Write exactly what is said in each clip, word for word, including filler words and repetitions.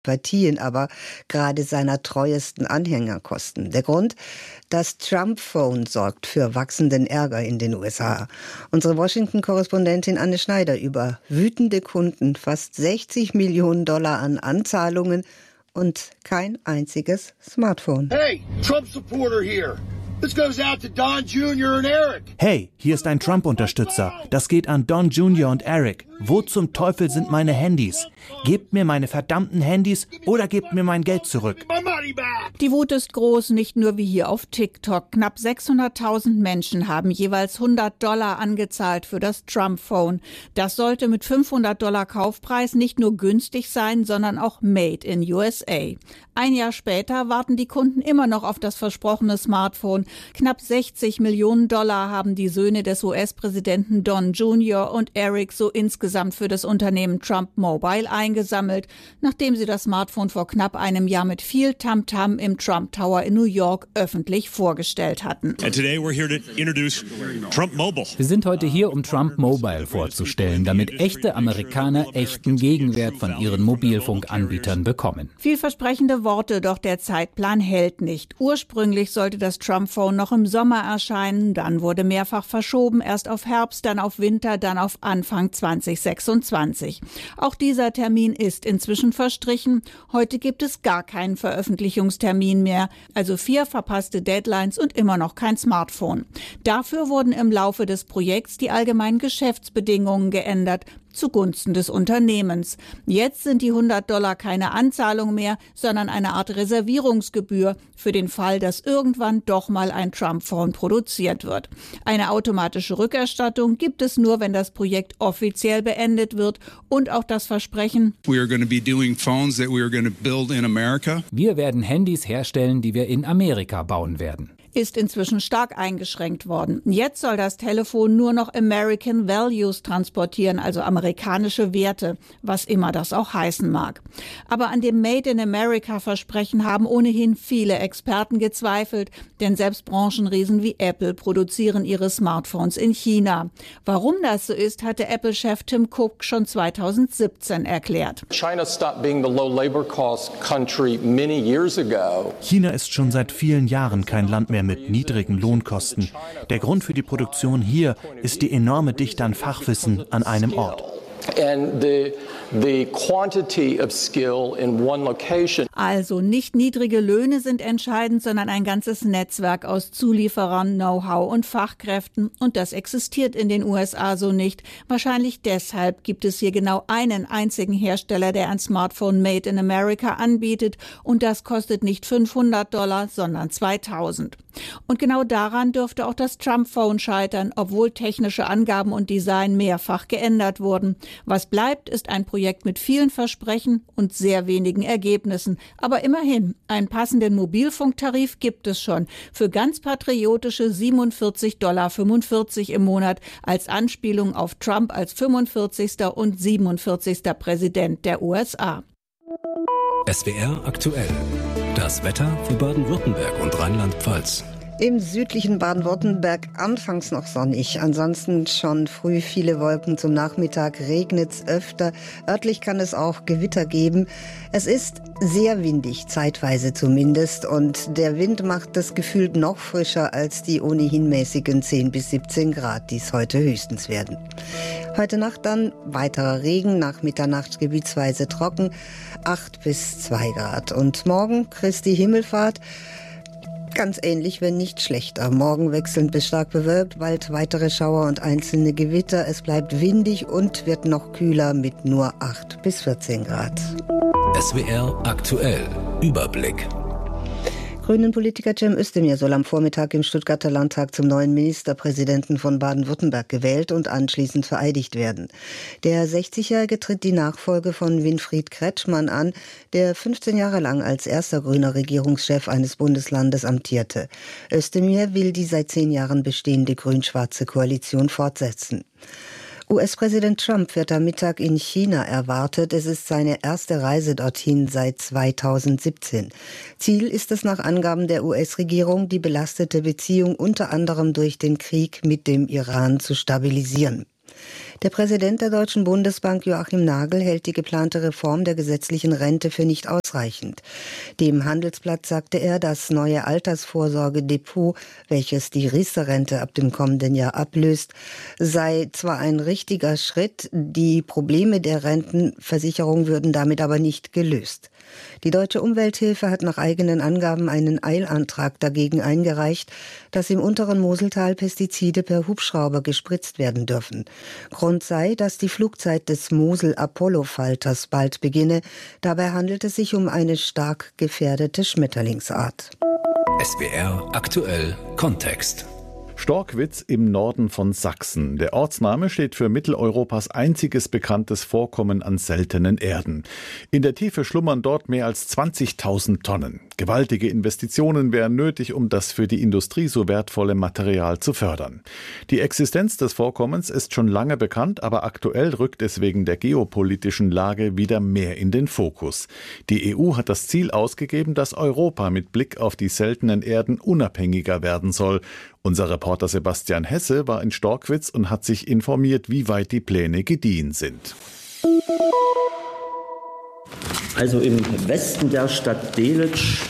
Sympathien aber gerade seiner treuesten Anhänger kosten. Der Grund? Das Trump-Phone sorgt für wachsenden Ärger in den U S A. Unsere Washington-Korrespondentin Anne Schneider über wütende Kunden, fast sechzig Millionen Dollar an Anzahlungen und kein einziges Smartphone. Hey, Trump-Supporter here. This goes out to Don Junior and Eric. Hey, hier ist ein Trump-Unterstützer. Das geht an Don Junior und Eric. Wo zum Teufel sind meine Handys? Gebt mir meine verdammten Handys oder gebt mir mein Geld zurück. Die Wut ist groß, nicht nur wie hier auf TikTok. Knapp sechshunderttausend Menschen haben jeweils hundert Dollar angezahlt für das Trump-Phone. Das sollte mit fünfhundert Dollar Kaufpreis nicht nur günstig sein, sondern auch made in U S A. Ein Jahr später warten die Kunden immer noch auf das versprochene Smartphone. Knapp sechzig Millionen Dollar haben die Söhne des U S-Präsidenten Don Junior und Eric so insgesamt für das Unternehmen Trump Mobile eingesammelt, nachdem sie das Smartphone vor knapp einem Jahr mit viel Tamtam im Trump Tower in New York öffentlich vorgestellt hatten. And today we're here to introduce Trump Mobile. Wir sind heute hier, um Trump Mobile vorzustellen, damit echte Amerikaner echten Gegenwert von ihren Mobilfunkanbietern bekommen. Vielversprechende Worte, doch der Zeitplan hält nicht. Ursprünglich sollte das Trump-Phone noch im Sommer erscheinen, dann wurde mehrfach verschoben, erst auf Herbst, dann auf Winter, dann auf Anfang zwanzig sechsundzwanzig. Auch dieser Termin ist inzwischen verstrichen. Heute gibt es gar keinen Veröffentlichungstermin mehr, also vier verpasste Deadlines und immer noch kein Smartphone. Dafür wurden im Laufe des Projekts die allgemeinen Geschäftsbedingungen geändert, zugunsten des Unternehmens. Jetzt sind die hundert Dollar keine Anzahlung mehr, sondern eine Art Reservierungsgebühr für den Fall, dass irgendwann doch mal ein Trump-Phone produziert wird. Eine automatische Rückerstattung gibt es nur, wenn das Projekt offiziell beendet wird und auch das Versprechen, We are going to be doing phones that we are going to build in America. Wir werden Handys herstellen, die wir in Amerika bauen werden. Ist inzwischen stark eingeschränkt worden. Jetzt soll das Telefon nur noch American Values transportieren, also amerikanische Werte, was immer das auch heißen mag. Aber an dem Made in America Versprechen haben ohnehin viele Experten gezweifelt, denn selbst Branchenriesen wie Apple produzieren ihre Smartphones in China. Warum das so ist, hatte Apple-Chef Tim Cook schon zweitausendsiebzehn erklärt. China stopped being the low labor cost country many years ago. China ist schon seit vielen Jahren kein Land mehr mit niedrigen Lohnkosten. Der Grund für die Produktion hier ist die enorme Dichte an Fachwissen an einem Ort. And the, the quantity of skill in one location. Also nicht niedrige Löhne sind entscheidend, sondern ein ganzes Netzwerk aus Zulieferern, Know-how und Fachkräften. Und das existiert in den U S A so nicht. Wahrscheinlich deshalb gibt es hier genau einen einzigen Hersteller, der ein Smartphone Made in America anbietet. Und das kostet nicht fünfhundert Dollar, sondern zweitausend. Und genau daran dürfte auch das Trump-Phone scheitern, obwohl technische Angaben und Design mehrfach geändert wurden. Was bleibt, ist ein Projekt mit vielen Versprechen und sehr wenigen Ergebnissen. Aber immerhin, einen passenden Mobilfunktarif gibt es schon für ganz patriotische siebenundvierzig Komma fünfundvierzig Dollar im Monat als Anspielung auf Trump als fünfundvierzigsten und siebenundvierzigsten Präsident der U S A. S W R aktuell. Das Wetter für Baden-Württemberg und Rheinland-Pfalz. Im südlichen Baden-Württemberg anfangs noch sonnig, ansonsten schon früh viele Wolken, zum Nachmittag regnet's öfter. Örtlich kann es auch Gewitter geben. Es ist sehr windig, zeitweise zumindest, und der Wind macht das gefühlt noch frischer als die ohnehin mäßigen zehn bis siebzehn Grad, die es heute höchstens werden. Heute Nacht dann weiterer Regen, nach Mitternacht gebietsweise trocken, acht bis zwei Grad. Und morgen Christi Himmelfahrt, ganz ähnlich, wenn nicht schlechter. Morgen wechselnd bis stark bewölkt, bald weitere Schauer und einzelne Gewitter. Es bleibt windig und wird noch kühler mit nur acht bis vierzehn Grad. S W R aktuell. Überblick. Grünen-Politiker Cem Özdemir soll am Vormittag im Stuttgarter Landtag zum neuen Ministerpräsidenten von Baden-Württemberg gewählt und anschließend vereidigt werden. Der sechzigjährige tritt die Nachfolge von Winfried Kretschmann an, der fünfzehn Jahre lang als erster grüner Regierungschef eines Bundeslandes amtierte. Özdemir will die seit zehn Jahren bestehende grün-schwarze Koalition fortsetzen. U S-Präsident Trump wird am Mittag in China erwartet. Es ist seine erste Reise dorthin seit zweitausendsiebzehn. Ziel ist es nach Angaben der U S-Regierung, die belastete Beziehung unter anderem durch den Krieg mit dem Iran zu stabilisieren. Der Präsident der Deutschen Bundesbank, Joachim Nagel, hält die geplante Reform der gesetzlichen Rente für nicht ausreichend. Dem Handelsblatt sagte er, das neue Altersvorsorgedepot, welches die Riester-Rente ab dem kommenden Jahr ablöst, sei zwar ein richtiger Schritt, die Probleme der Rentenversicherung würden damit aber nicht gelöst. Die Deutsche Umwelthilfe hat nach eigenen Angaben einen Eilantrag dagegen eingereicht, dass im unteren Moseltal Pestizide per Hubschrauber gespritzt werden dürfen. Grund sei, dass die Flugzeit des Mosel-Apollo-Falters bald beginne. Dabei handelt es sich um eine stark gefährdete Schmetterlingsart. S W R aktuell Kontext. Storkwitz im Norden von Sachsen. Der Ortsname steht für Mitteleuropas einziges bekanntes Vorkommen an seltenen Erden. In der Tiefe schlummern dort mehr als zwanzigtausend Tonnen. Gewaltige Investitionen wären nötig, um das für die Industrie so wertvolle Material zu fördern. Die Existenz des Vorkommens ist schon lange bekannt, aber aktuell rückt es wegen der geopolitischen Lage wieder mehr in den Fokus. Die E U hat das Ziel ausgegeben, dass Europa mit Blick auf die seltenen Erden unabhängiger werden soll. Unser Reporter Sebastian Hesse war in Storkwitz und hat sich informiert, wie weit die Pläne gediehen sind. Also im Westen der Stadt Delitzsch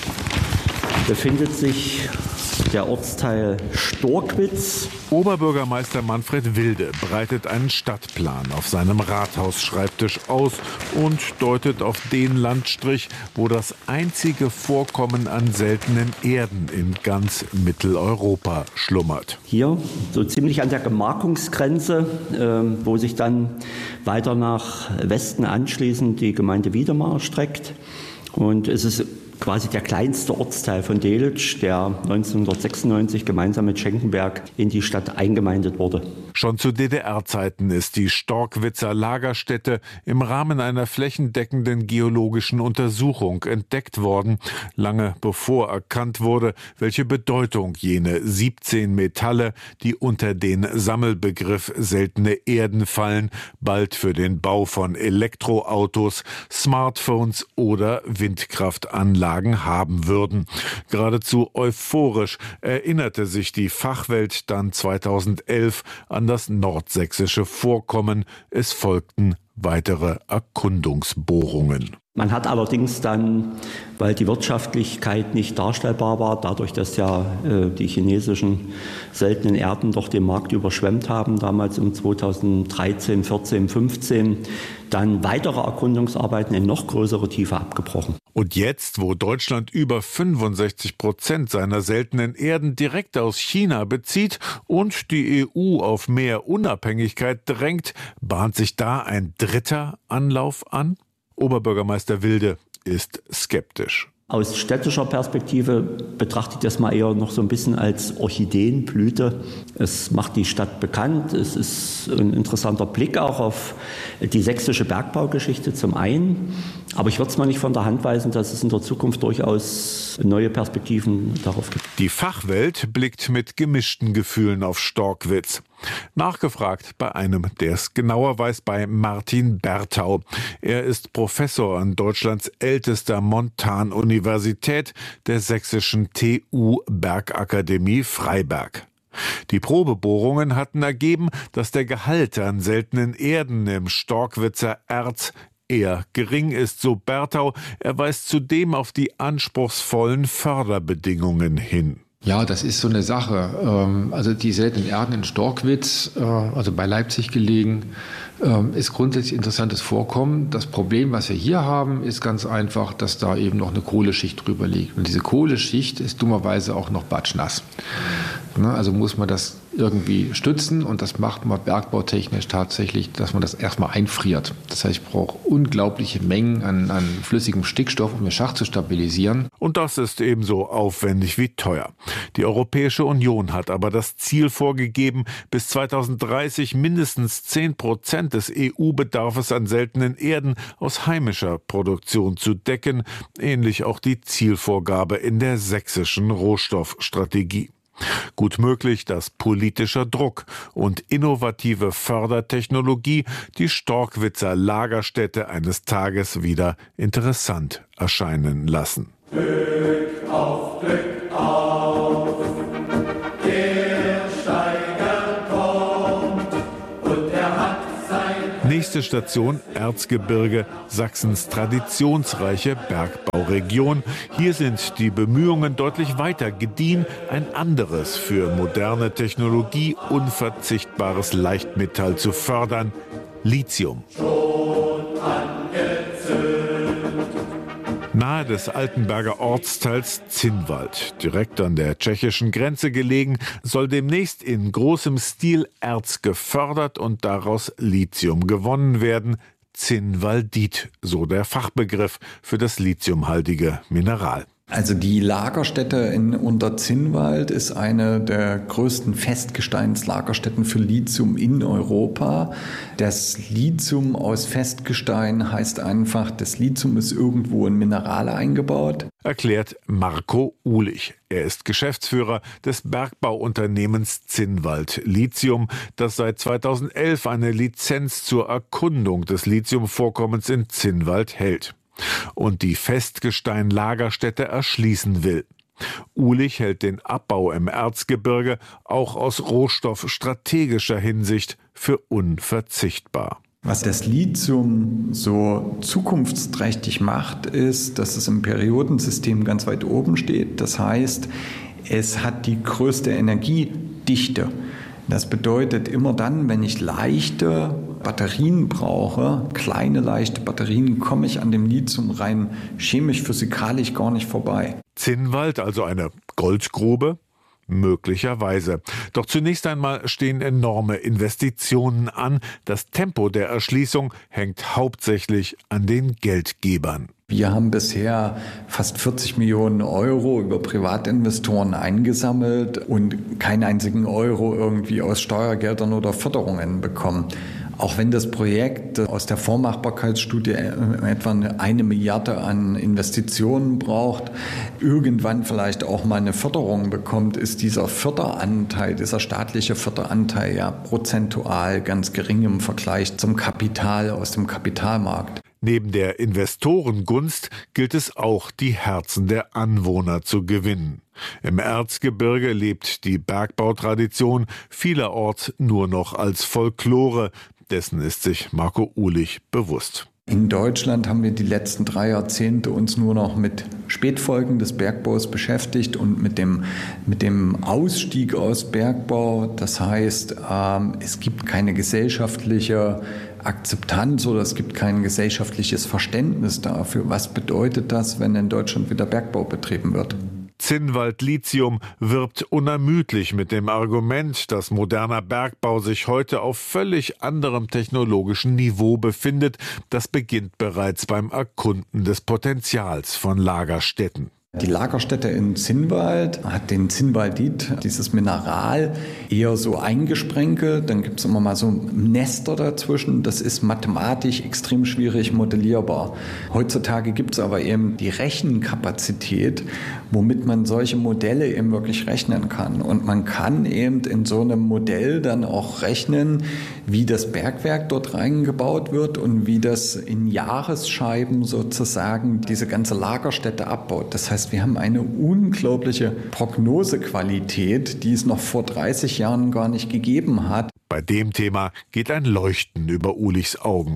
befindet sich der Ortsteil Storkwitz. Oberbürgermeister Manfred Wilde breitet einen Stadtplan auf seinem Rathausschreibtisch aus und deutet auf den Landstrich, wo das einzige Vorkommen an seltenen Erden in ganz Mitteleuropa schlummert. Hier, so ziemlich an der Gemarkungsgrenze, äh, wo sich dann weiter nach Westen anschließend die Gemeinde Wiedemar streckt. Und es ist quasi der kleinste Ortsteil von Delitzsch, der neunzehnhundertsechsundneunzig gemeinsam mit Schenkenberg in die Stadt eingemeindet wurde. Schon zu D D R-Zeiten ist die Storkwitzer Lagerstätte im Rahmen einer flächendeckenden geologischen Untersuchung entdeckt worden, lange bevor erkannt wurde, welche Bedeutung jene siebzehn Metalle, die unter den Sammelbegriff seltene Erden fallen, bald für den Bau von Elektroautos, Smartphones oder Windkraftanlagen haben würden. Geradezu euphorisch erinnerte sich die Fachwelt dann zweitausendelf an das nordsächsische Vorkommen. Es folgten weitere Erkundungsbohrungen. Man hat allerdings dann, weil die Wirtschaftlichkeit nicht darstellbar war, dadurch, dass ja äh, die chinesischen seltenen Erden doch den Markt überschwemmt haben, damals um zweitausenddreizehn, vierzehn, fünfzehn, dann weitere Erkundungsarbeiten in noch größere Tiefe abgebrochen. Und jetzt, wo Deutschland über fünfundsechzig Prozent seiner seltenen Erden direkt aus China bezieht und die E U auf mehr Unabhängigkeit drängt, bahnt sich da ein dritter Anlauf an? Oberbürgermeister Wilde ist skeptisch. Aus städtischer Perspektive betrachte ich das mal eher noch so ein bisschen als Orchideenblüte. Es macht die Stadt bekannt. Es ist ein interessanter Blick auch auf die sächsische Bergbaugeschichte zum einen. Aber ich würde es mal nicht von der Hand weisen, dass es in der Zukunft durchaus neue Perspektiven darauf gibt. Die Fachwelt blickt mit gemischten Gefühlen auf Storkwitz. Nachgefragt bei einem, der es genauer weiß, bei Martin Berthau. Er ist Professor an Deutschlands ältester Montanuniversität, der sächsischen T U Bergakademie Freiberg. Die Probebohrungen hatten ergeben, dass der Gehalt an seltenen Erden im Storkwitzer Erz eher gering ist, so Berthau. Er weist zudem auf die anspruchsvollen Förderbedingungen hin. Ja, das ist so eine Sache. Also die seltenen Erden in Storkwitz, also bei Leipzig gelegen, ist grundsätzlich interessantes Vorkommen. Das Problem, was wir hier haben, ist ganz einfach, dass da eben noch eine Kohleschicht drüber liegt. Und diese Kohleschicht ist dummerweise auch noch batschnass. Also muss man das irgendwie stützen und das macht man bergbautechnisch tatsächlich, dass man das erstmal einfriert. Das heißt, ich brauche unglaubliche Mengen an, an flüssigem Stickstoff, um den Schacht zu stabilisieren. Und das ist ebenso aufwendig wie teuer. Die Europäische Union hat aber das Ziel vorgegeben, bis zweitausenddreißig mindestens zehn Prozent des E U-Bedarfs an seltenen Erden aus heimischer Produktion zu decken. Ähnlich auch die Zielvorgabe in der sächsischen Rohstoffstrategie. Gut möglich, dass politischer Druck und innovative Fördertechnologie die Storkwitzer Lagerstätte eines Tages wieder interessant erscheinen lassen. Glück auf, Glück auf, der Steiger kommt und er hat Nächste Station Erzgebirge, Sachsens traditionsreiche Bergbauregion. Hier sind die Bemühungen deutlich weiter gediehen, ein anderes, für moderne Technologie unverzichtbares Leichtmetall zu fördern: Lithium. Nahe des Altenberger Ortsteils Zinnwald, direkt an der tschechischen Grenze gelegen, soll demnächst in großem Stil Erz gefördert und daraus Lithium gewonnen werden. Zinnwaldit, so der Fachbegriff für das lithiumhaltige Mineral. Also die Lagerstätte in Unterzinnwald ist eine der größten Festgesteinslagerstätten für Lithium in Europa. Das Lithium aus Festgestein heißt einfach, das Lithium ist irgendwo in Minerale eingebaut. Erklärt Marco Uhlich. Er ist Geschäftsführer des Bergbauunternehmens Zinnwald Lithium, das seit zweitausendelf eine Lizenz zur Erkundung des Lithiumvorkommens in Zinnwald hält und die Festgestein-Lagerstätte erschließen will. Uhlich hält den Abbau im Erzgebirge auch aus rohstoffstrategischer Hinsicht für unverzichtbar. Was das Lithium so zukunftsträchtig macht, ist, dass es im Periodensystem ganz weit oben steht. Das heißt, es hat die größte Energiedichte. Das bedeutet, immer dann, wenn ich leichte Batterien brauche, kleine leichte Batterien, komme ich an dem Lithium rein chemisch, physikalisch gar nicht vorbei. Zinnwald, also eine Goldgrube? Möglicherweise. Doch zunächst einmal stehen enorme Investitionen an. Das Tempo der Erschließung hängt hauptsächlich an den Geldgebern. Wir haben bisher fast vierzig Millionen Euro über Privatinvestoren eingesammelt und keinen einzigen Euro irgendwie aus Steuergeldern oder Förderungen bekommen. Auch wenn das Projekt aus der Vormachbarkeitsstudie etwa eine Milliarde an Investitionen braucht, irgendwann vielleicht auch mal eine Förderung bekommt, ist dieser Förderanteil, dieser staatliche Förderanteil ja prozentual ganz gering im Vergleich zum Kapital aus dem Kapitalmarkt. Neben der Investorengunst gilt es auch, die Herzen der Anwohner zu gewinnen. Im Erzgebirge lebt die Bergbautradition vielerorts nur noch als Folklore. Dessen ist sich Marco Uhlich bewusst. In Deutschland haben wir die letzten drei Jahrzehnte uns nur noch mit Spätfolgen des Bergbaus beschäftigt und mit dem, mit dem Ausstieg aus Bergbau. Das heißt, ähm, es gibt keine gesellschaftliche Akzeptanz oder es gibt kein gesellschaftliches Verständnis dafür. Was bedeutet das, wenn in Deutschland wieder Bergbau betrieben wird? Zinnwald Lithium wirbt unermüdlich mit dem Argument, dass moderner Bergbau sich heute auf völlig anderem technologischen Niveau befindet. Das beginnt bereits beim Erkunden des Potenzials von Lagerstätten. Die Lagerstätte in Zinnwald hat den Zinnwaldit, dieses Mineral, eher so eingesprenkelt. Dann gibt es immer mal so Nester dazwischen. Das ist mathematisch extrem schwierig modellierbar. Heutzutage gibt es aber eben die Rechenkapazität, womit man solche Modelle eben wirklich rechnen kann. Und man kann eben in so einem Modell dann auch rechnen, wie das Bergwerk dort reingebaut wird und wie das in Jahresscheiben sozusagen diese ganze Lagerstätte abbaut. Das heißt, wir haben eine unglaubliche Prognosequalität, die es noch vor dreißig Jahren gar nicht gegeben hat. Bei dem Thema geht ein Leuchten über Uhlichs Augen.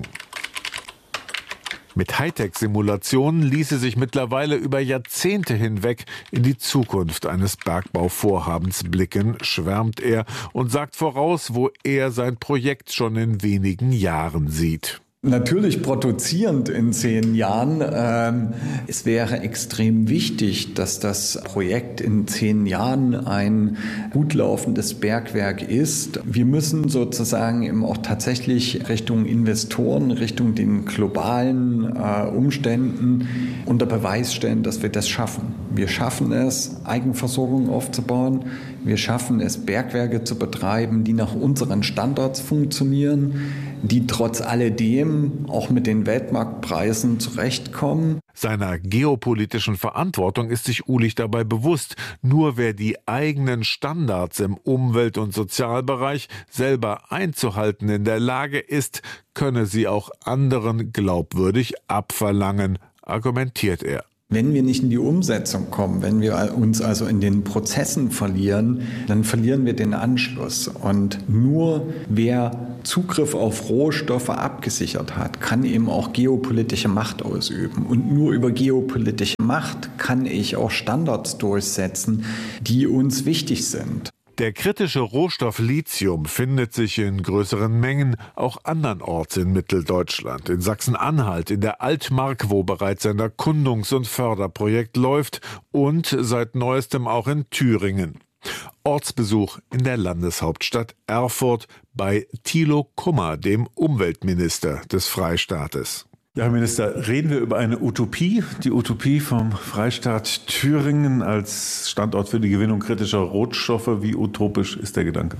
Mit Hightech-Simulationen ließe sich mittlerweile über Jahrzehnte hinweg in die Zukunft eines Bergbauvorhabens blicken, schwärmt er und sagt voraus, wo er sein Projekt schon in wenigen Jahren sieht. Natürlich produzierend in zehn Jahren. Ähm, es wäre extrem wichtig, dass das Projekt in zehn Jahren ein gut laufendes Bergwerk ist. Wir müssen sozusagen eben auch tatsächlich Richtung Investoren, Richtung den globalen äh, Umständen unter Beweis stellen, dass wir das schaffen. Wir schaffen es, Eigenversorgung aufzubauen. Wir schaffen es, Bergwerke zu betreiben, die nach unseren Standards funktionieren, die trotz alledem auch mit den Weltmarktpreisen zurechtkommen. Seiner geopolitischen Verantwortung ist sich Uhlich dabei bewusst. Nur wer die eigenen Standards im Umwelt- und Sozialbereich selber einzuhalten in der Lage ist, könne sie auch anderen glaubwürdig abverlangen, argumentiert er. Wenn wir nicht in die Umsetzung kommen, wenn wir uns also in den Prozessen verlieren, dann verlieren wir den Anschluss. Und nur wer Zugriff auf Rohstoffe abgesichert hat, kann eben auch geopolitische Macht ausüben. Und nur über geopolitische Macht kann ich auch Standards durchsetzen, die uns wichtig sind. Der kritische Rohstoff Lithium findet sich in größeren Mengen auch andernorts in Mitteldeutschland. In Sachsen-Anhalt, in der Altmark, wo bereits ein Erkundungs- und Förderprojekt läuft, und seit neuestem auch in Thüringen. Ortsbesuch in der Landeshauptstadt Erfurt bei Thilo Kummer, dem Umweltminister des Freistaates. Ja, Herr Minister, reden wir über eine Utopie, die Utopie vom Freistaat Thüringen als Standort für die Gewinnung kritischer Rohstoffe. Wie utopisch ist der Gedanke?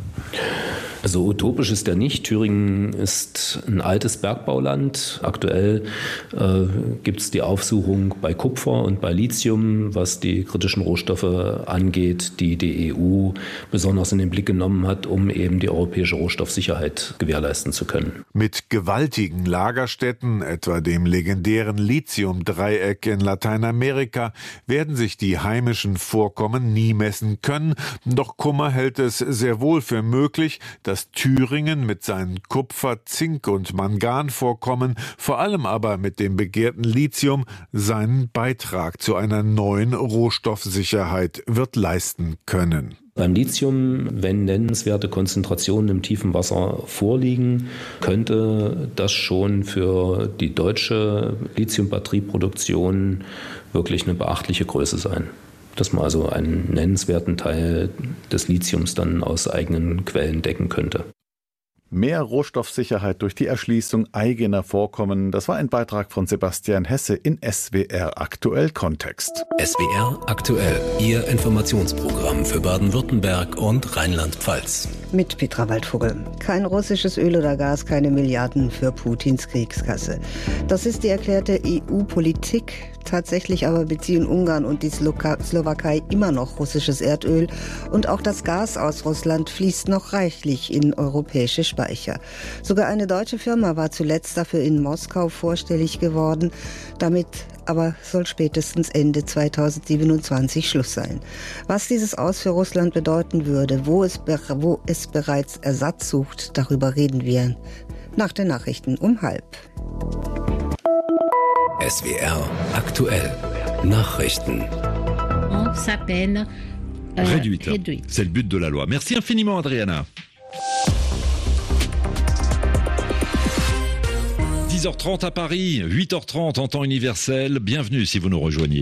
Also utopisch ist er nicht. Thüringen ist ein altes Bergbauland. Aktuell äh, gibt es die Aufsuchung bei Kupfer und bei Lithium, was die kritischen Rohstoffe angeht, die die E U besonders in den Blick genommen hat, um eben die europäische Rohstoffsicherheit gewährleisten zu können. Mit gewaltigen Lagerstätten, etwa dem legendären Lithium-Dreieck in Lateinamerika, werden sich die heimischen Vorkommen nie messen können. Doch Kummer hält es sehr wohl für möglich, dass Thüringen mit seinen Kupfer-, Zink- und Manganvorkommen, vor allem aber mit dem begehrten Lithium, seinen Beitrag zu einer neuen Rohstoffsicherheit wird leisten können. Beim Lithium, wenn nennenswerte Konzentrationen im tiefen Wasser vorliegen, könnte das schon für die deutsche Lithium-Batterieproduktion wirklich eine beachtliche Größe sein. Dass man also einen nennenswerten Teil des Lithiums dann aus eigenen Quellen decken könnte. Mehr Rohstoffsicherheit durch die Erschließung eigener Vorkommen. Das war ein Beitrag von Sebastian Hesse in S W R Aktuell Kontext. S W R Aktuell, Ihr Informationsprogramm für Baden-Württemberg und Rheinland-Pfalz. Mit Petra Waldvogel. Kein russisches Öl oder Gas, keine Milliarden für Putins Kriegskasse. Das ist die erklärte E U-Politik. Tatsächlich aber beziehen Ungarn und die Sloka- Slowakei immer noch russisches Erdöl. Und auch das Gas aus Russland fließt noch reichlich in europäische Speicher. Sogar eine deutsche Firma war zuletzt dafür in Moskau vorstellig geworden. Damit aber soll spätestens Ende zweitausendsiebenundzwanzig Schluss sein. Was dieses Aus für Russland bedeuten würde, wo es, be- wo es bereits Ersatz sucht, darüber reden wir nach den Nachrichten um halb. S W R Aktuell Nachrichten. On s'appelle euh, réduite. réduite. C'est le but de la loi. Merci infiniment, Adriana. dix heures trente à Paris, huit heures trente en temps universel. Bienvenue si vous nous rejoignez.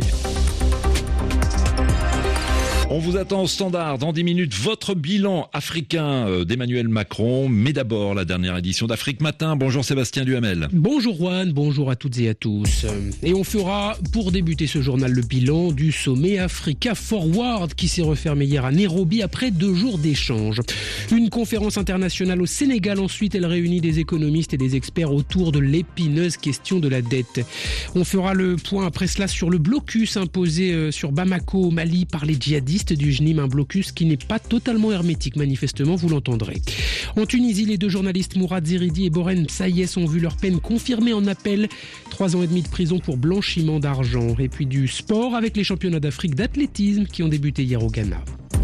On vous attend au standard dans dix minutes. Votre bilan africain d'Emmanuel Macron. Mais d'abord, la dernière édition d'Afrique Matin. Bonjour Sébastien Duhamel. Bonjour Juan, bonjour à toutes et à tous. Et on fera, pour débuter ce journal, le bilan du sommet Africa Forward qui s'est refermé hier à Nairobi après deux jours d'échanges. Une conférence internationale au Sénégal. Ensuite, elle réunit des économistes et des experts autour de l'épineuse question de la dette. On fera le point après cela sur le blocus imposé sur Bamako au Mali par les djihadistes du J N I M, un blocus qui n'est pas totalement hermétique, manifestement, vous l'entendrez. En Tunisie, les deux journalistes Mourad Zeridi et Boren Saïes ont vu leur peine confirmée en appel. Trois ans et demi de prison pour blanchiment d'argent. Et puis du sport avec les championnats d'Afrique d'athlétisme qui ont débuté hier au Ghana.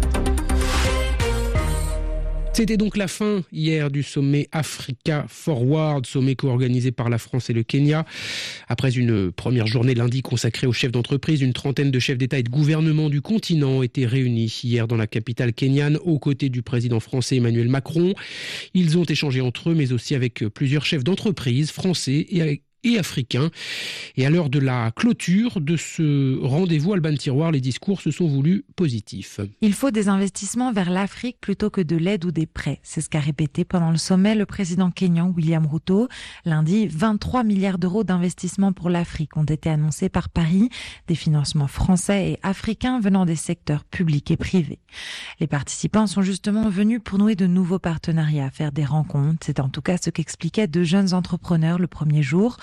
C'était donc la fin hier du sommet Africa Forward, sommet co-organisé par la France et le Kenya. Après une première journée lundi consacrée aux chefs d'entreprise, une trentaine de chefs d'État et de gouvernement du continent ont été réunis hier dans la capitale kenyane aux côtés du président français Emmanuel Macron. Ils ont échangé entre eux, mais aussi avec plusieurs chefs d'entreprise français et avec et africains. Et à l'heure de la clôture de ce rendez-vous, Alban Tiroir, les discours se sont voulus positifs. Il faut des investissements vers l'Afrique plutôt que de l'aide ou des prêts. C'est ce qu'a répété pendant le sommet le président kényan William Ruto. Lundi, vingt-trois milliards d'euros d'investissements pour l'Afrique ont été annoncés par Paris, des financements français et africains venant des secteurs publics et privés. Les participants sont justement venus pour nouer de nouveaux partenariats, faire des rencontres. C'est en tout cas ce qu'expliquaient deux jeunes entrepreneurs le premier jour.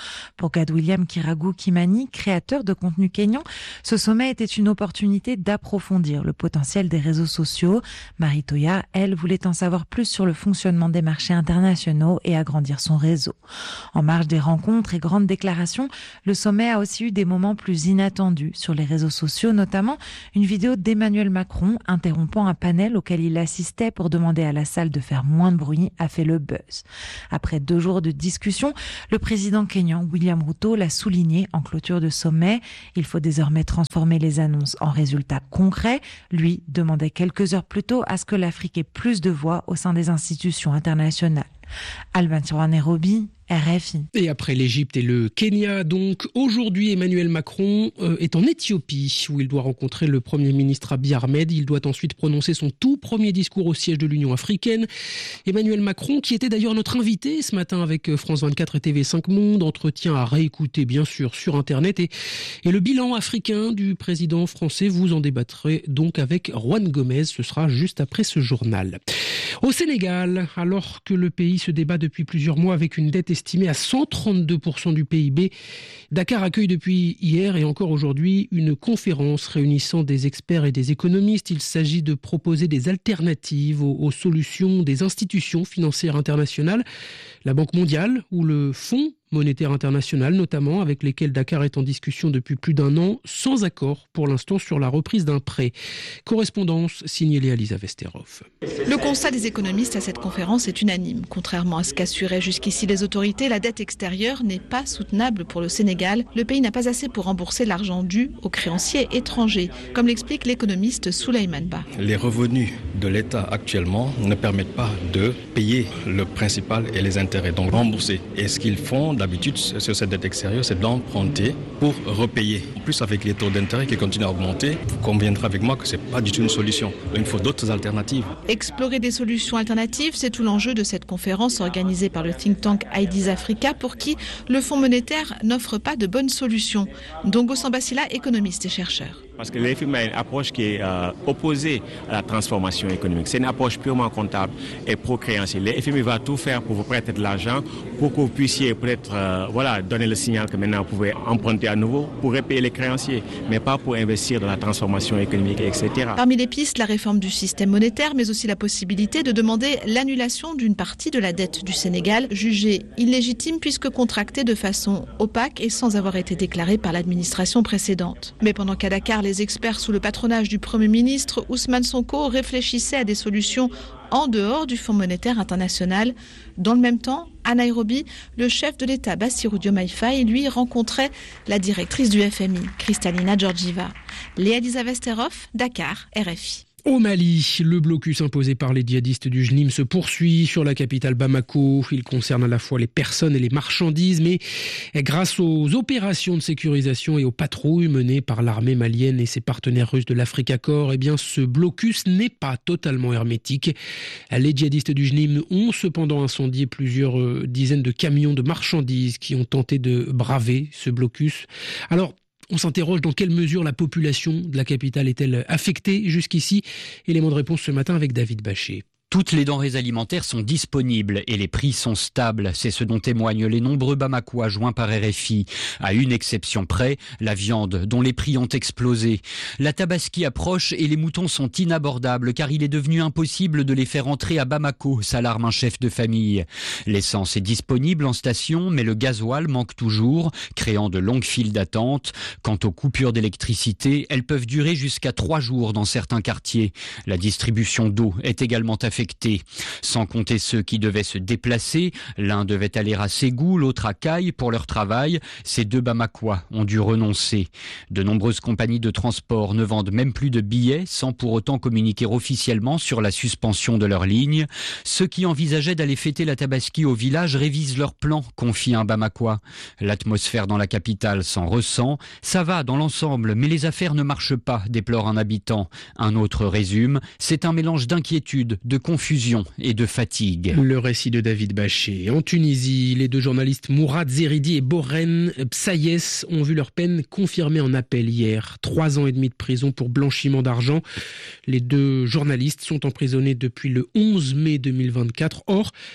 Pour Gad William Kiragu Kimani, créateur de contenu kényan, ce sommet était une opportunité d'approfondir le potentiel des réseaux sociaux. Marie Toya, elle, voulait en savoir plus sur le fonctionnement des marchés internationaux et agrandir son réseau. En marge des rencontres et grandes déclarations, le sommet a aussi eu des moments plus inattendus sur les réseaux sociaux, notamment une vidéo d'Emmanuel Macron interrompant un panel auquel il assistait pour demander à la salle de faire moins de bruit a fait le buzz. Après deux jours de discussion, le président kényan William Ruto l'a souligné en clôture de sommet. Il faut désormais transformer les annonces en résultats concrets. Lui demandait quelques heures plus tôt à ce que l'Afrique ait plus de voix au sein des institutions internationales. Alban Tiroir, Nairobi, R F I. Et après l'Égypte et le Kenya, donc, aujourd'hui, Emmanuel Macron euh, est en Éthiopie, où il doit rencontrer le Premier ministre Abiy Ahmed. Il doit ensuite prononcer son tout premier discours au siège de l'Union africaine. Emmanuel Macron, qui était d'ailleurs notre invité ce matin avec France vingt-quatre et T V cinq Monde, entretien à réécouter, bien sûr, sur Internet. Et, et le bilan africain du président français, vous en débattrez donc avec Juan Gomez. Ce sera juste après ce journal. Au Sénégal, alors que le pays se débat depuis plusieurs mois avec une dette estimée à cent trente-deux pour cent du P I B, Dakar accueille depuis hier et encore aujourd'hui une conférence réunissant des experts et des économistes. Il s'agit de proposer des alternatives aux, aux solutions des institutions financières internationales, la Banque mondiale ou le Fonds monétaire international notamment, avec lesquels Dakar est en discussion depuis plus d'un an, sans accord pour l'instant sur la reprise d'un prêt. Correspondance signée Léa Lisa Vesterov. Le constat des économistes à cette conférence est unanime. Contrairement à ce qu'assuraient jusqu'ici les autorités, la dette extérieure n'est pas soutenable pour le Sénégal. Le pays n'a pas assez pour rembourser l'argent dû aux créanciers étrangers, comme l'explique l'économiste Souleymane Ba. Les revenus de l'État actuellement ne permettent pas de payer le principal et les intérêts, donc rembourser. Et ce qu'ils font d'habitude sur cette dette extérieure, c'est d'emprunter pour repayer. En plus, avec les taux d'intérêt qui continuent à augmenter, vous conviendrez avec moi que ce n'est pas du tout une solution. Donc, il faut d'autres alternatives. Explorer des solutions alternatives, c'est tout l'enjeu de cette conférence organisée par le think tank I D E S Africa, pour qui le Fonds monétaire n'offre pas de bonnes solutions. Dongo Sambasila, économiste et chercheur. Parce que l'F M I a une approche qui est euh, opposée à la transformation économique. C'est une approche purement comptable et pro-créancier. L'F M I va tout faire pour vous prêter de l'argent, pour que vous puissiez peut-être euh, voilà, donner le signal que maintenant vous pouvez emprunter à nouveau pour repayer les créanciers, mais pas pour investir dans la transformation économique, et cetera. Parmi les pistes, la réforme du système monétaire, mais aussi la possibilité de demander l'annulation d'une partie de la dette du Sénégal, jugée illégitime puisque contractée de façon opaque et sans avoir été déclarée par l'administration précédente. Mais pendant qu'à Dakar, les experts sous le patronage du Premier ministre Ousmane Sonko réfléchissaient à des solutions en dehors du Fonds monétaire international. Dans le même temps, à Nairobi, le chef de l'État Bassirou Diomaye Faye, lui, rencontrait la directrice du F M I, Kristalina Georgieva. Léa Lisa Vesterov, Dakar, R F I. Au Mali, le blocus imposé par les djihadistes du J N I M se poursuit sur la capitale Bamako. Il concerne à la fois les personnes et les marchandises, mais grâce aux opérations de sécurisation et aux patrouilles menées par l'armée malienne et ses partenaires russes de l'Africa Corps, eh bien, ce blocus n'est pas totalement hermétique. Les djihadistes du J N I M ont cependant incendié plusieurs euh, dizaines de camions de marchandises qui ont tenté de braver ce blocus. Alors, on s'interroge dans quelle mesure la population de la capitale est-elle affectée jusqu'ici. Élément de réponse ce matin avec David Bachet. Toutes les denrées alimentaires sont disponibles et les prix sont stables. C'est ce dont témoignent les nombreux Bamakois joints par R F I. À une exception près, la viande, dont les prix ont explosé. La Tabaski approche et les moutons sont inabordables car il est devenu impossible de les faire entrer à Bamako, s'alarme un chef de famille. L'essence est disponible en station, mais le gasoil manque toujours, créant de longues files d'attente. Quant aux coupures d'électricité, elles peuvent durer jusqu'à trois jours dans certains quartiers. La distribution d'eau est également affectée. Sans compter ceux qui devaient se déplacer, l'un devait aller à Ségou, l'autre à Caille pour leur travail. Ces deux Bamakois ont dû renoncer. De nombreuses compagnies de transport ne vendent même plus de billets sans pour autant communiquer officiellement sur la suspension de leurs lignes. Ceux qui envisageaient d'aller fêter la Tabaski au village révisent leurs plans, confie un Bamakois. L'atmosphère dans la capitale s'en ressent. Ça va dans l'ensemble, mais les affaires ne marchent pas, déplore un habitant. Un autre résume, c'est un mélange d'inquiétude, de confusion et de fatigue. Le récit de David Bachet. En Tunisie, les deux journalistes Mourad Zeridi et Boren Psayes ont vu leur peine confirmée en appel hier. Trois ans et demi de prison pour blanchiment d'argent. Les deux journalistes sont emprisonnés depuis le onze mai deux mille vingt-quatre. Or,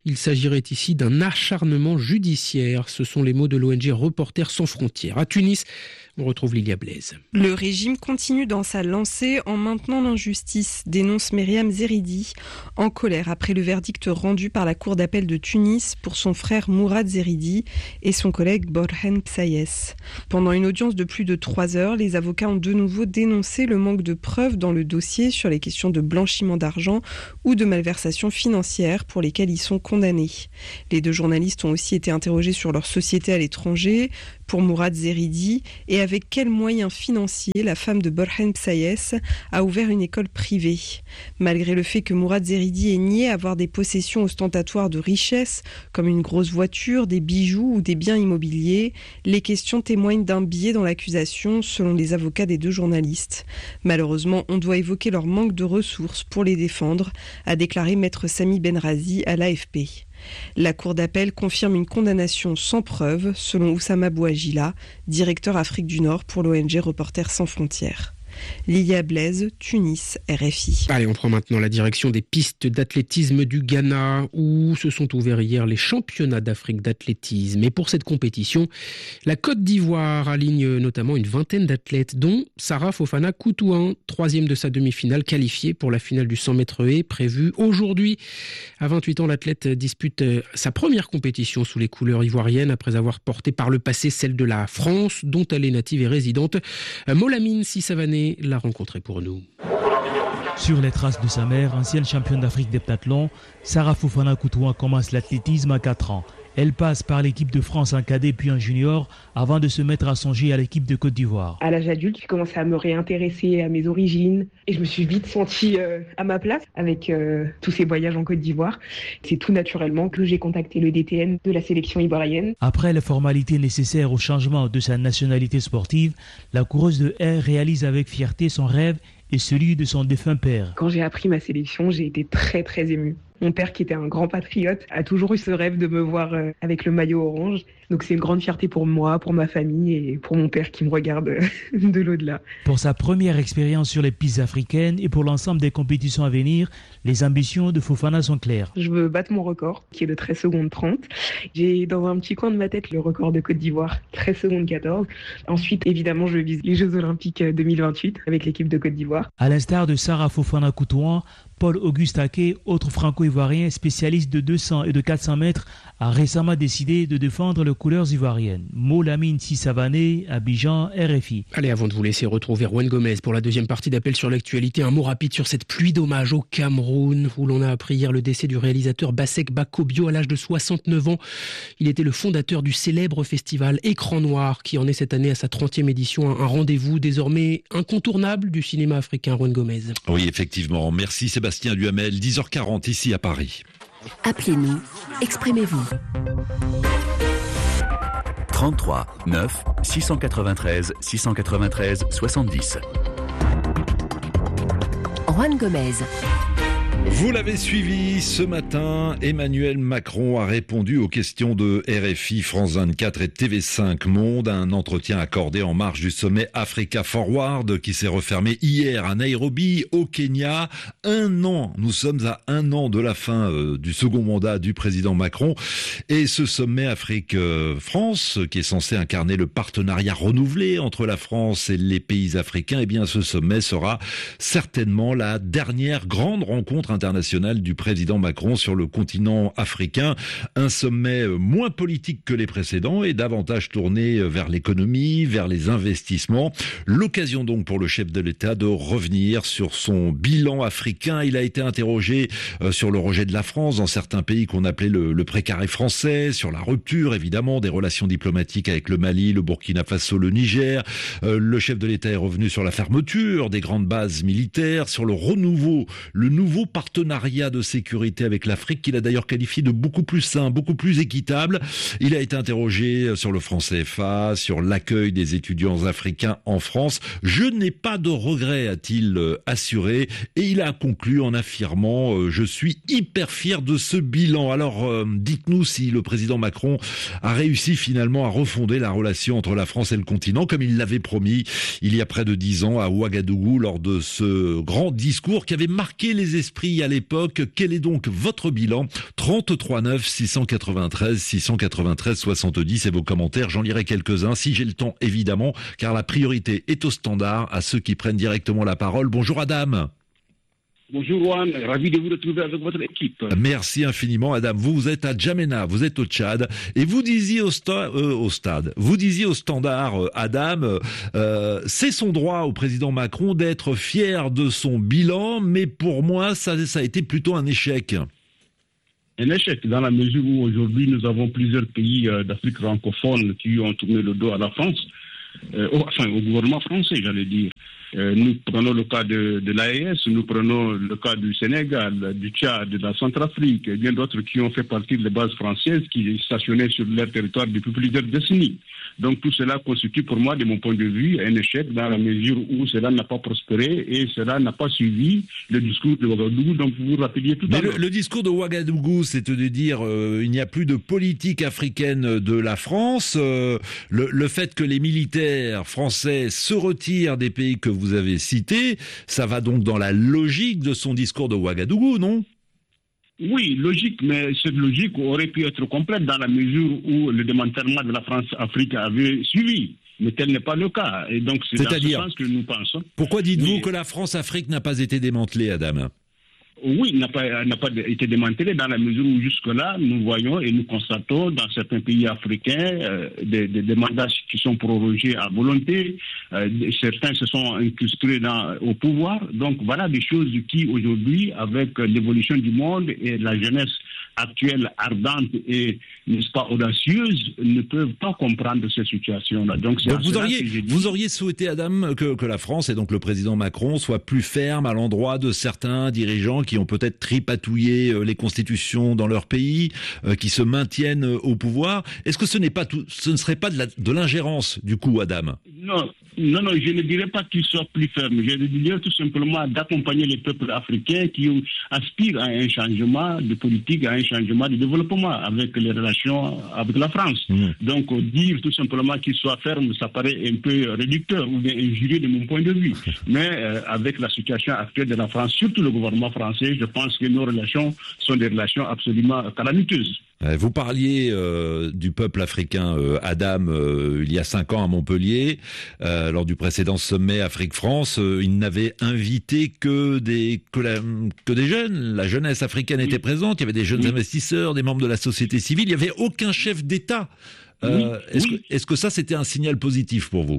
Il s'agirait ici d'un acharnement judiciaire. Ce sont les mots de l'O N G Reporters sans frontières. À Tunis, on retrouve Lilia Blaise. Le régime continue dans sa lancée en maintenant l'injustice, dénonce Myriam Zeridi, en colère après le verdict rendu par la Cour d'appel de Tunis pour son frère Mourad Zeridi et son collègue Borhan Psayes. Pendant une audience de plus de trois heures, les avocats ont de nouveau dénoncé le manque de preuves dans le dossier sur les questions de blanchiment d'argent ou de malversation financière pour lesquelles ils sont condamnés. Les deux journalistes ont aussi été interrogés sur leur société à l'étranger, pour Mourad Zeridi, et avec quels moyens financiers la femme de Borhan Psayes a ouvert une école privée. Malgré le fait que Mourad Zeridi ait nié avoir des possessions ostentatoires de richesses, comme une grosse voiture, des bijoux ou des biens immobiliers, les questions témoignent d'un biais dans l'accusation, selon les avocats des deux journalistes. Malheureusement, on doit évoquer leur manque de ressources pour les défendre, a déclaré maître Sami Benrazi à l'A F P. La Cour d'appel confirme une condamnation sans preuve, selon Oussama Bouagila, directeur Afrique du Nord pour l'O N G Reporters sans frontières. Lilia Blaise, Tunis, R F I. Allez, on prend maintenant la direction des pistes d'athlétisme du Ghana, où se sont ouverts hier les championnats d'Afrique d'athlétisme. Et pour cette compétition, la Côte d'Ivoire aligne notamment une vingtaine d'athlètes, dont Sarah Fofana Koutouan, troisième de sa demi-finale, qualifiée pour la finale du cent mètres haies prévue aujourd'hui. À vingt-huit ans, l'athlète dispute sa première compétition sous les couleurs ivoiriennes, après avoir porté par le passé celle de la France, dont elle est native et résidente. Molamine Sissavané l'a rencontré pour nous. Sur les traces de sa mère, ancienne championne d'Afrique d'heptathlon, Sarah Fofana Koutouan commence l'athlétisme à quatre ans. Elle passe par l'équipe de France en cadet puis en junior avant de se mettre à songer à l'équipe de Côte d'Ivoire. À l'âge adulte, j'ai commencé à me réintéresser à mes origines et je me suis vite sentie euh, à ma place avec euh, tous ces voyages en Côte d'Ivoire. C'est tout naturellement que j'ai contacté le D T N de la sélection ivoirienne. Après les formalités nécessaires au changement de sa nationalité sportive, la coureuse de haies réalise avec fierté son rêve et celui de son défunt père. Quand j'ai appris ma sélection, j'ai été très très émue. Mon père, qui était un grand patriote, a toujours eu ce rêve de me voir avec le maillot orange. Donc c'est une grande fierté pour moi, pour ma famille et pour mon père qui me regarde de l'au-delà. Pour sa première expérience sur les pistes africaines et pour l'ensemble des compétitions à venir, les ambitions de Fofana sont claires. Je veux battre mon record, qui est de treize secondes trente. J'ai dans un petit coin de ma tête le record de Côte d'Ivoire, treize secondes quatorze. Ensuite, évidemment, je vise les Jeux Olympiques deux mille vingt-huit avec l'équipe de Côte d'Ivoire. À l'instar de Sarah Fofana Koutouan, Paul-Auguste Aké, autre franco-ivoirien spécialiste de deux cents et de quatre cents mètres, a récemment décidé de défendre les couleurs ivoiriennes. Molamine Sissavané, Abidjan, R F I. Allez, avant de vous laisser retrouver Juan Gomez pour la deuxième partie d'Appel sur l'actualité, un mot rapide sur cette pluie d'hommage au Cameroun, où l'on a appris hier le décès du réalisateur Bassek Bakobio à l'âge de soixante-neuf ans. Il était le fondateur du célèbre festival Écran Noir, qui en est cette année à sa trentième édition, un rendez-vous désormais incontournable du cinéma africain. Juan Gomez. Oui, effectivement. Merci Sébastien Duhamel. dix heures quarante ici à Paris. Appelez-nous, exprimez-vous. trente-trois neuf six cent quatre-vingt-treize six cent quatre-vingt-treize soixante-dix. Juan Gomez. Vous l'avez suivi ce matin, Emmanuel Macron a répondu aux questions de R F I, France vingt-quatre et T V cinq Monde, un entretien accordé en marge du sommet Africa Forward qui s'est refermé hier à Nairobi, au Kenya. Un an, nous sommes à un an de la fin euh, du second mandat du président Macron et ce sommet Afrique-France qui est censé incarner le partenariat renouvelé entre la France et les pays africains, eh bien ce sommet sera certainement la dernière grande rencontre international du président Macron sur le continent africain. Un sommet moins politique que les précédents et davantage tourné vers l'économie, vers les investissements. L'occasion donc pour le chef de l'État de revenir sur son bilan africain. Il a été interrogé sur le rejet de la France dans certains pays qu'on appelait le, le précaré français, sur la rupture évidemment des relations diplomatiques avec le Mali, le Burkina Faso, le Niger. Euh, le chef de l'État est revenu sur la fermeture des grandes bases militaires, sur le renouveau, le nouveau partenariat de sécurité avec l'Afrique qu'il a d'ailleurs qualifié de beaucoup plus sain, beaucoup plus équitable. Il a été interrogé sur le franc C F A, sur l'accueil des étudiants africains en France. Je n'ai pas de regrets, a-t-il assuré, et il a conclu en affirmant euh, « Je suis hyper fier de ce bilan ». Alors euh, dites-nous si le président Macron a réussi finalement à refonder la relation entre la France et le continent comme il l'avait promis il y a près de dix ans à Ouagadougou lors de ce grand discours qui avait marqué les esprits pays à l'époque. Quel est donc votre bilan? trente-trois neuf six cent quatre-vingt-treize six cent quatre-vingt-treize soixante-dix et vos commentaires, j'en lirai quelques-uns si j'ai le temps évidemment, car la priorité est au standard à ceux qui prennent directement la parole. Bonjour Adam. Bonjour Juan, ravi de vous retrouver avec votre équipe. Merci infiniment Adam. Vous, vous êtes à Djamena, vous êtes au Tchad, et vous disiez au, sta- euh, au stade, vous disiez au standard, euh, Adam, euh, c'est son droit au président Macron d'être fier de son bilan, mais pour moi ça, ça a été plutôt un échec. Un échec dans la mesure où aujourd'hui nous avons plusieurs pays euh, d'Afrique francophone qui ont tourné le dos à la France, euh, au, enfin au gouvernement français j'allais dire. Euh, nous prenons le cas de, de l'A E S, nous prenons le cas du Sénégal, du Tchad, de la Centrafrique, et bien d'autres qui ont fait partie des bases françaises qui stationnaient sur leur territoire depuis plusieurs décennies. Donc tout cela constitue pour moi, de mon point de vue, un échec dans la mesure où cela n'a pas prospéré et cela n'a pas suivi le discours de Ouagadougou dont vous vous rappeliez tout Mais à le, l'heure. le discours de Ouagadougou, c'est de dire euh, il n'y a plus de politique africaine de la France. Euh, le, le fait que les militaires français se retirent des pays que vous avez cités, ça va donc dans la logique de son discours de Ouagadougou, non ? Oui, logique, mais cette logique aurait pu être complète dans la mesure où le démantèlement de la France-Afrique avait suivi. Mais tel n'est pas le cas. Et donc c'est dans ce sens que nous pensons. Pourquoi dites-vous Mais... que la France-Afrique n'a pas été démantelée, Adam ? Oui, n'a pas, n'a pas été démantelé dans la mesure où jusque-là, nous voyons et nous constatons dans certains pays africains euh, des, des, des mandats qui sont prorogés à volonté. Euh, certains se sont incrustés dans, au pouvoir. Donc voilà des choses qui aujourd'hui, avec l'évolution du monde et la jeunesse actuelle ardente et, n'est-ce pas, audacieuse, ne peuvent pas comprendre ces situations-là. Donc, c'est donc vous auriez, vous auriez souhaité, Adam, que, que la France et donc le président Macron soient plus fermes à l'endroit de certains dirigeants qui ont peut-être tripatouillé les constitutions dans leur pays, euh, qui se maintiennent au pouvoir. Est-ce que ce n'est pas tout, ce ne serait pas de, la, de l'ingérence, du coup, Adam ? Non, non, non, je ne dirais pas qu'ils soient plus fermes. Je dirais tout simplement d'accompagner les peuples africains qui aspirent à un changement de politique, à un changement de développement avec les relations avec la France. Mmh. Donc, dire tout simplement qu'ils soient fermes, ça paraît un peu réducteur ou bien injurieux de mon point de vue. Mais euh, avec la situation actuelle de la France, surtout le gouvernement français, je pense que nos relations sont des relations absolument calamiteuses. Vous parliez euh, du peuple africain, euh, Adam, euh, il y a cinq ans à Montpellier, euh, lors du précédent sommet Afrique-France. Euh, il n'avait invité que des que, la, que des jeunes. La jeunesse africaine était présente. Il y avait des jeunes oui. investisseurs, des membres de la société civile. Il n'y avait aucun chef d'État. Euh, oui. Est-ce, oui. que, est-ce que ça, c'était un signal positif pour vous ?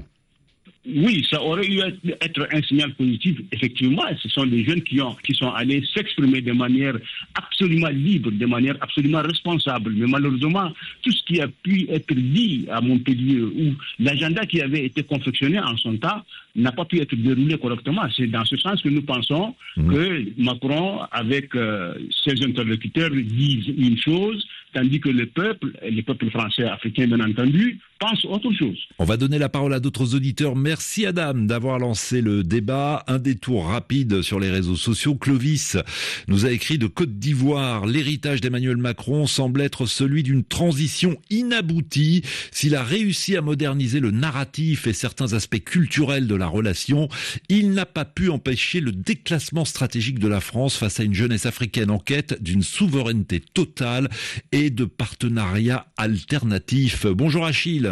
Oui, ça aurait dû être un signal positif. Effectivement, ce sont des jeunes qui, ont, qui sont allés s'exprimer de manière absolument libre, de manière absolument responsable. Mais malheureusement, tout ce qui a pu être dit à Montpellier, où l'agenda qui avait été confectionné en son temps n'a pas pu être déroulé correctement. C'est dans ce sens que nous pensons mmh. que Macron, avec euh, ses interlocuteurs, disent une chose, tandis que le peuple, les peuples français, africains bien entendu, pensent autre chose. On va donner la parole à d'autres auditeurs. Merci Adam d'avoir lancé le débat. Un détour rapide sur les réseaux sociaux. Clovis nous a écrit de Côte d'Ivoire. L'héritage d'Emmanuel Macron semble être celui d'une transition inaboutie. S'il a réussi à moderniser le narratif et certains aspects culturels de la relation, il n'a pas pu empêcher le déclassement stratégique de la France face à une jeunesse africaine en quête d'une souveraineté totale et de partenariats alternatifs. Bonjour Achille.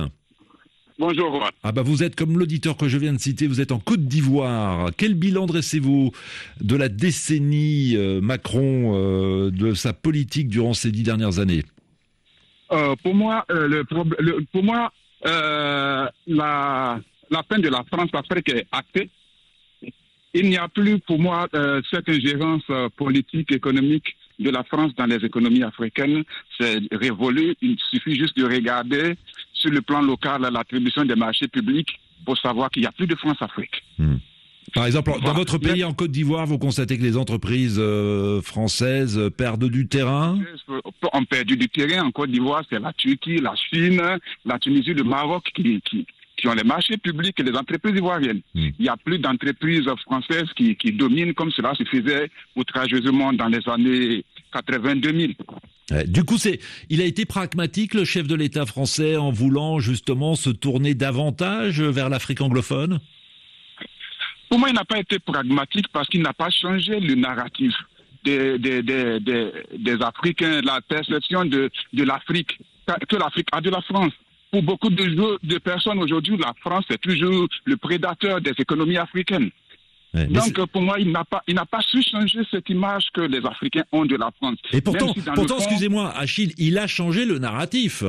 Bonjour. Ah bah vous êtes comme l'auditeur que je viens de citer, vous êtes en Côte d'Ivoire. Quel bilan dressez-vous de la décennie euh, Macron, euh, de sa politique durant ces dix dernières années ? euh, Pour moi, euh, le, le, pour moi euh, la, la fin de la France-Afrique est actée. Il n'y a plus pour moi euh, cette ingérence euh, politique, économique de la France dans les économies africaines. C'est révolu. Il suffit juste de regarder sur le plan local l'attribution des marchés publics pour savoir qu'il n'y a plus de France-Afrique. Mmh. Par exemple, voilà. Dans votre pays, en Côte d'Ivoire, vous constatez que les entreprises euh, françaises perdent du terrain ? On perd du terrain. En Côte d'Ivoire, c'est la Turquie, la Chine, la Tunisie, le Maroc qui... qui qui ont les marchés publics et les entreprises ivoiriennes. Mmh. Il n'y a plus d'entreprises françaises qui, qui dominent comme cela se faisait outrageusement dans les années quatre-vingt-deux mille. Ouais, du coup, c'est, il a été pragmatique, le chef de l'État français, en voulant justement se tourner davantage vers l'Afrique anglophone ? Pour moi, il n'a pas été pragmatique parce qu'il n'a pas changé le narratif. des, des, des, des, des Africains, la perception de, de l'Afrique, que l'Afrique a de la France. Pour beaucoup de, de personnes aujourd'hui, la France est toujours le prédateur des économies africaines. Ouais, Donc, pour moi, il n'a pas, il n'a pas su changer cette image que les Africains ont de la France. Et pourtant, si pourtant, fond, excusez-moi, Achille, il a changé le narratif.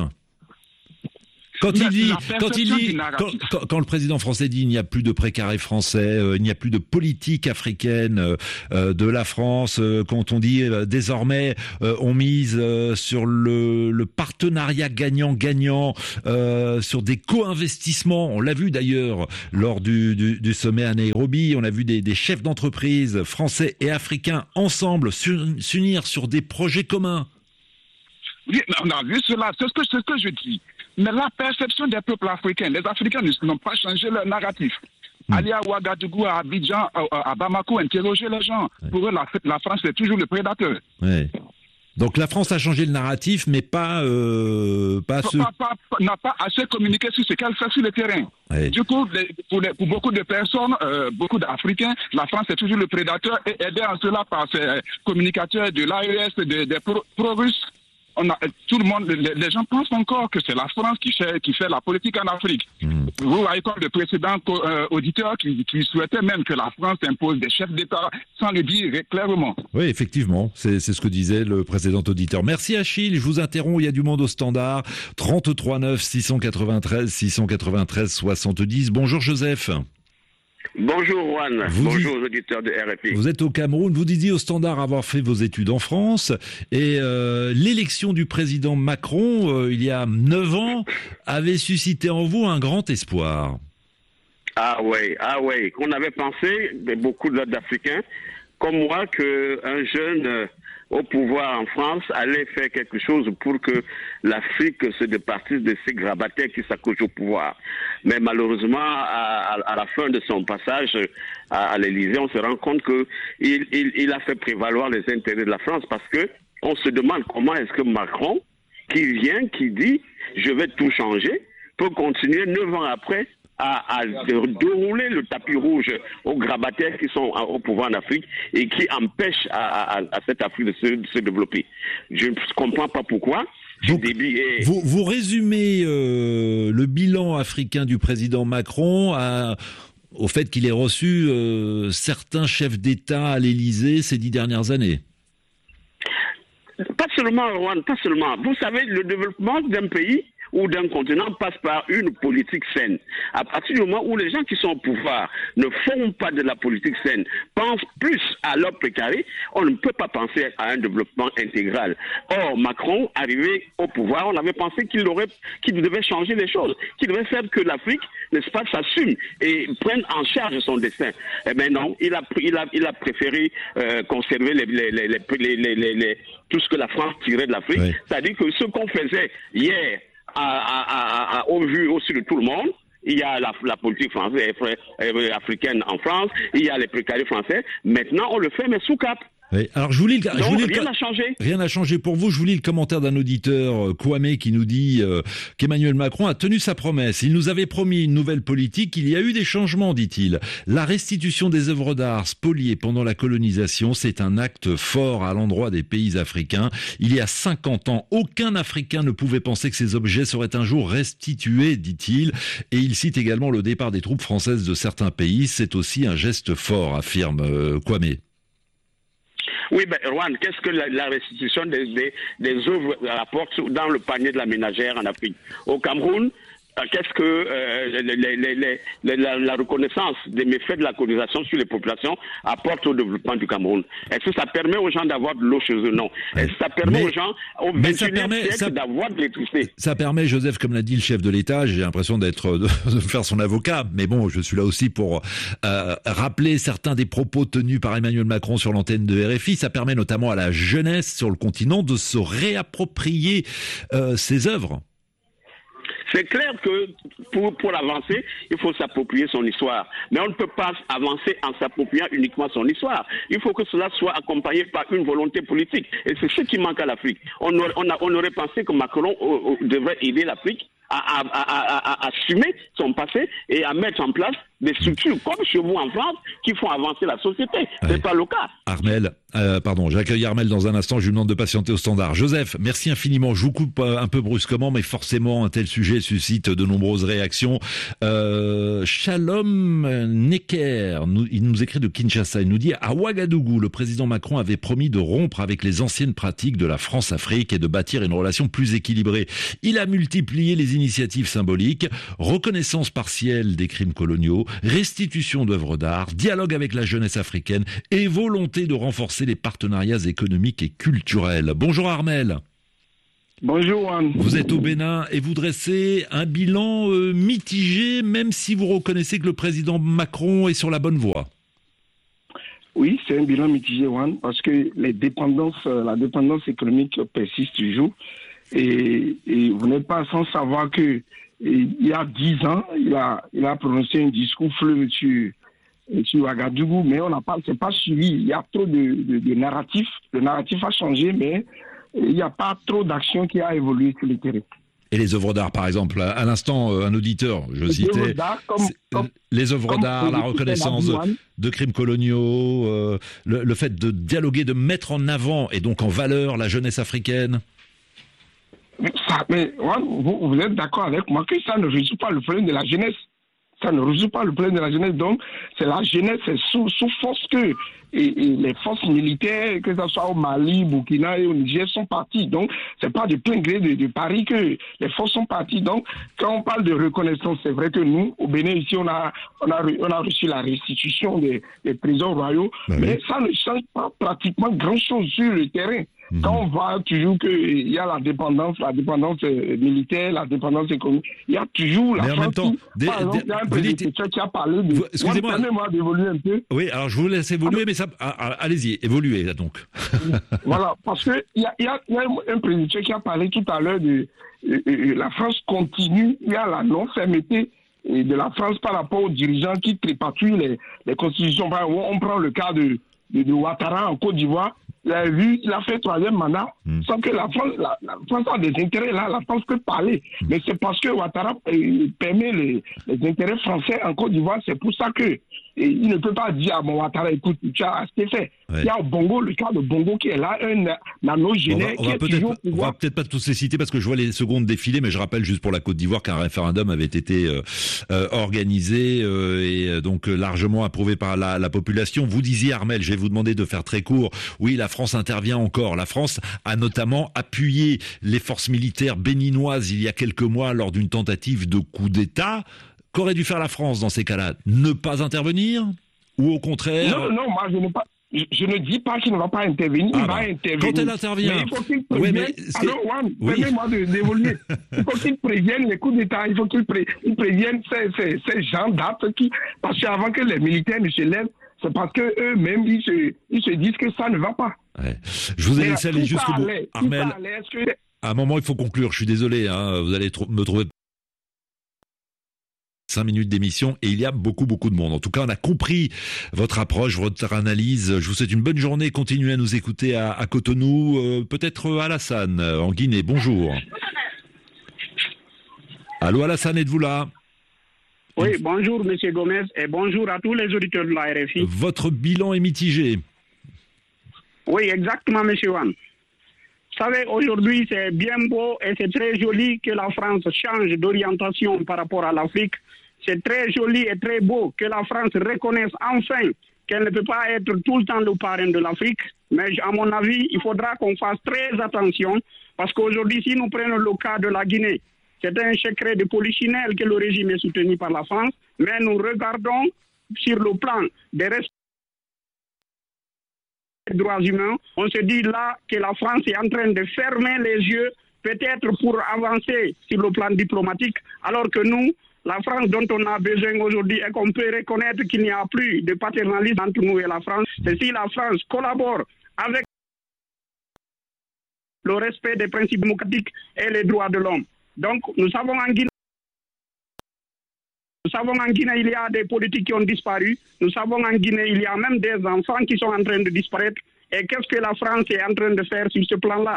Quand il dit, quand il dit, quand, quand, quand le président français dit il n'y a plus de précaré français, euh, il n'y a plus de politique africaine euh, de la France, euh, quand on dit euh, désormais euh, on mise euh, sur le, le partenariat gagnant-gagnant, euh, sur des co-investissements, on l'a vu d'ailleurs lors du, du, du sommet à Nairobi, on a vu des, des chefs d'entreprise français et africains ensemble s'unir sur des projets communs. Oui, on a vu cela, c'est ce que, c'est ce que je dis. Mais la perception des peuples africains, les Africains n'ont pas changé leur narratif. Mmh. Aller à Ouagadougou, à Abidjan, à, à Bamako, interroger les gens. Ouais. Pour eux, la, la France est toujours le prédateur. Ouais. Donc la France a changé le narratif, mais pas... Euh, pas, pas, ce... pas, pas, pas n'a pas assez communiqué sur ce qu'elle fait sur le terrain. Ouais. Du coup, les, pour, les, pour beaucoup de personnes, euh, beaucoup d'Africains, la France est toujours le prédateur et aidé en cela par ces communicateurs de l'A E S, des, des pro-russes. On a, tout le monde, les, les gens pensent encore que c'est la France qui fait, qui fait la politique en Afrique. Mmh. Vous voyez comme le précédent euh, auditeur qui, qui souhaitait même que la France impose des chefs d'État sans le dire clairement. Oui, effectivement, c'est, c'est ce que disait le précédent auditeur. Merci Achille, je vous interromps, il y a du monde au standard. trente-trois neuf six cent quatre-vingt-treize six cent quatre-vingt-treize soixante-dix. Bonjour Joseph. Bonjour Juan, vous bonjour aux auditeurs de R F I. Vous êtes au Cameroun, vous disiez au standard avoir fait vos études en France et euh, l'élection du président Macron euh, il y a neuf ans avait suscité en vous un grand espoir. Ah oui, ah oui, on avait pensé, beaucoup d'Africains comme moi, qu'un jeune euh, au pouvoir en France allait faire quelque chose pour que l'Afrique se départisse de ces grabataires qui s'accrochent au pouvoir. Mais malheureusement, à, à, à la fin de son passage à, à l'Élysée, on se rend compte que il, il, il a fait prévaloir les intérêts de la France parce que on se demande comment est-ce que Macron, qui vient, qui dit « je vais tout changer », peut continuer neuf ans après à, à dérouler le tapis rouge aux grabataires qui sont au pouvoir en Afrique et qui empêchent à, à, à cette Afrique de se, de se développer. Je ne comprends pas pourquoi. Donc, est... vous, vous résumez euh, le bilan africain du président Macron à, au fait qu'il ait reçu euh, certains chefs d'État à l'Élysée ces dix dernières années. Pas seulement, Rwanda, pas seulement. Vous savez, le développement d'un pays ou d'un continent passe par une politique saine. À partir du moment où les gens qui sont au pouvoir ne font pas de la politique saine, pensent plus à leur précarité, on ne peut pas penser à un développement intégral. Or, Macron, arrivé au pouvoir, on avait pensé qu'il aurait, qu'il devait changer les choses, qu'il devait faire que l'Afrique, n'est-ce pas, s'assume et prenne en charge son destin. Eh bien non, il a, il a, il a préféré euh, conserver les, les, les, les, les, les, les, tout ce que la France tirait de l'Afrique. Oui. C'est-à-dire que ce qu'on faisait hier, À, à, à, au vu aussi de tout le monde, il y a la, la politique française, africaine en France, il y a les précaires français. Maintenant, on le fait, mais sous cap. Oui. Alors je vous lis, le, Donc, je vous lis rien le, n'a changé. Rien n'a changé pour vous. Je vous lis le commentaire d'un auditeur, euh, Kwame, qui nous dit euh, qu'Emmanuel Macron a tenu sa promesse. Il nous avait promis une nouvelle politique. Il y a eu des changements, dit-il. La restitution des œuvres d'art spoliées pendant la colonisation, c'est un acte fort à l'endroit des pays africains. Il y a cinquante ans, aucun Africain ne pouvait penser que ces objets seraient un jour restitués, dit-il. Et il cite également le départ des troupes françaises de certains pays. C'est aussi un geste fort, affirme euh, Kwame. Oui, ben, Rwanda, qu'est-ce que la, la restitution des, des, des œuvres apporte dans le panier de la ménagère en Afrique? Au Cameroun, qu'est-ce que euh, les, les, les, les, la, la reconnaissance des méfaits de la colonisation sur les populations apporte au développement du Cameroun? Est-ce que ça permet aux gens d'avoir de l'eau chez eux? Non. Est-ce que ça permet mais, aux gens au vingt et unième siècle ça, d'avoir de l'électricité? Ça permet, Joseph, comme l'a dit le chef de l'État, j'ai l'impression d'être de, de faire son avocat, mais bon, je suis là aussi pour euh, rappeler certains des propos tenus par Emmanuel Macron sur l'antenne de R F I. Ça permet notamment à la jeunesse sur le continent de se réapproprier euh, ses œuvres. C'est clair que pour, pour avancer, il faut s'approprier son histoire. Mais on ne peut pas avancer en s'appropriant uniquement son histoire. Il faut que cela soit accompagné par une volonté politique. Et c'est ce qui manque à l'Afrique. On aurait, on a, on aurait pensé que Macron euh, devrait aider l'Afrique à, à, à, à, à assumer son passé et à mettre en place des structures comme chez vous en France qui font avancer la société. Ouais. C'est pas le cas. Armel, Euh, pardon, j'accueille Armel dans un instant, je lui demande de patienter au standard. Joseph, merci infiniment. Je vous coupe un peu brusquement, mais forcément, un tel sujet suscite de nombreuses réactions. Euh, Shalom Necker, nous, il nous écrit de Kinshasa, il nous dit « À Ouagadougou, le président Macron avait promis de rompre avec les anciennes pratiques de la France-Afrique et de bâtir une relation plus équilibrée. Il a multiplié les initiatives symboliques, reconnaissance partielle des crimes coloniaux, restitution d'œuvres d'art, dialogue avec la jeunesse africaine et volonté de renforcer les partenariats économiques et culturels. » Bonjour Armel. Bonjour Anne. Vous êtes au Bénin et vous dressez un bilan euh, mitigé, même si vous reconnaissez que le président Macron est sur la bonne voie. Oui, c'est un bilan mitigé, Juan, parce que les dépendances, la dépendance économique persiste toujours. Et, et vous n'êtes pas sans savoir que il y a dix ans, il a, il a prononcé un discours fleuve sur sur Ouagadougou, mais on n'a pas, c'est pas suivi. Il y a trop de, de, de narratifs. Le narratif a changé, mais il n'y a pas trop d'action qui a évolué sur le terrain. Et les œuvres d'art, par exemple, à l'instant, un auditeur, je les citais, comme, comme, les œuvres d'art, la reconnaissance de, de crimes coloniaux, euh, le, le fait de dialoguer, de mettre en avant et donc en valeur la jeunesse africaine. Ça, mais vous, vous êtes d'accord avec moi que ça ne résout pas le problème de la jeunesse. Ça ne résout pas le problème de la jeunesse. Donc, c'est la jeunesse, c'est sous, sous force que et, et les forces militaires, que ce soit au Mali, Burkina et au Niger, sont parties. Donc, c'est pas de plein gré de, de Paris que les forces sont parties. Donc, quand on parle de reconnaissance, c'est vrai que nous, au Bénin, ici, on a, on a, on a reçu la restitution des, des trésors royaux, bah mais oui. Ça ne change pas pratiquement grand-chose sur le terrain. Mmh. Quand on voit toujours qu'il y a la dépendance, la dépendance militaire, la dépendance économique, il y a toujours la mais en France même temps, qui, des, par exemple, il y a un président qui a parlé de... Vous, excusez-moi. Permettez-moi d'évoluer un peu. Oui, alors je vous laisse évoluer, ah, mais ça... Ah, allez-y, évoluez, là, donc. Voilà, parce qu'il y a, y, a, y a un président qui a parlé tout à l'heure de... Euh, euh, la France continue, il y a la non-fermeté de la France par rapport aux dirigeants qui tripatouillent les, les constitutions. On prend le cas de, de, de Ouattara en Côte d'Ivoire. Il a vu, il a fait troisième mandat, mm. sans que la France, la, la France a des intérêts là, la France peut parler. Mm. Mais c'est parce que Ouattara euh, permet les, les intérêts français en Côte d'Ivoire, c'est pour ça que et il ne peut pas dire à mon Ouattara, écoute, tu as assez fait. Ouais. Il y a au Bongo, le cas de Bongo qui est là, un nanogénère qui est toujours... On va peut-être pas tous les citer parce que je vois les secondes défiler, mais je rappelle juste pour la Côte d'Ivoire qu'un référendum avait été euh, euh, organisé euh, et donc euh, largement approuvé par la, la population. Vous disiez, Armel, je vais vous demander de faire très court. Oui, la France intervient encore. La France a notamment appuyé les forces militaires béninoises il y a quelques mois lors d'une tentative de coup d'État. Qu'aurait dû faire la France dans ces cas-là? Ne pas intervenir? Ou au contraire... Non, non, moi je ne, pas, je, je ne dis pas qu'il ne va pas intervenir, ah il bah, va intervenir. Quand elle intervient... Mais il faut qu'il prévienne... Ouais, mais alors, Juan, oui. permets-moi de, d'évoluer. Il faut qu'il prévienne les coups d'État, il faut qu'il pré, il prévienne ces, ces, ces gens d'actes qui... Parce qu'avant que les militaires ne se lèvent, c'est parce qu'eux-mêmes, ils se, ils se disent que ça ne va pas. Ouais. Je vous ai laissé aller jusqu'au bout. Armel, que... à un moment, il faut conclure. Je suis désolé, hein, vous allez tr- me trouver... cinq minutes d'émission et il y a beaucoup beaucoup de monde. En tout cas, on a compris votre approche, votre analyse. Je vous souhaite une bonne journée. Continuez à nous écouter à, à Cotonou, euh, peut-être Alassane en Guinée. Bonjour. Allô Alassane, êtes-vous là? Oui, bonjour Monsieur Gomez et bonjour à tous les auditeurs de la R F I. Votre bilan est mitigé. Oui, exactement Monsieur Wan. Vous savez, aujourd'hui, c'est bien beau et c'est très joli que la France change d'orientation par rapport à l'Afrique. C'est très joli et très beau que la France reconnaisse enfin qu'elle ne peut pas être tout le temps le parrain de l'Afrique. Mais à mon avis, il faudra qu'on fasse très attention parce qu'aujourd'hui, si nous prenons le cas de la Guinée, c'est un secret de polichinelle que le régime est soutenu par la France, mais nous regardons sur le plan des respects des droits humains, on se dit là que la France est en train de fermer les yeux, peut-être pour avancer sur le plan diplomatique, alors que nous, la France dont on a besoin aujourd'hui et qu'on peut reconnaître qu'il n'y a plus de paternalisme entre nous et la France, c'est si la France collabore avec le respect des principes démocratiques et les droits de l'homme. Donc, nous savons en Guinée, nous savons en Guinée, il y a des politiques qui ont disparu. Nous savons en Guinée, il y a même des enfants qui sont en train de disparaître. Et qu'est-ce que la France est en train de faire sur ce plan-là?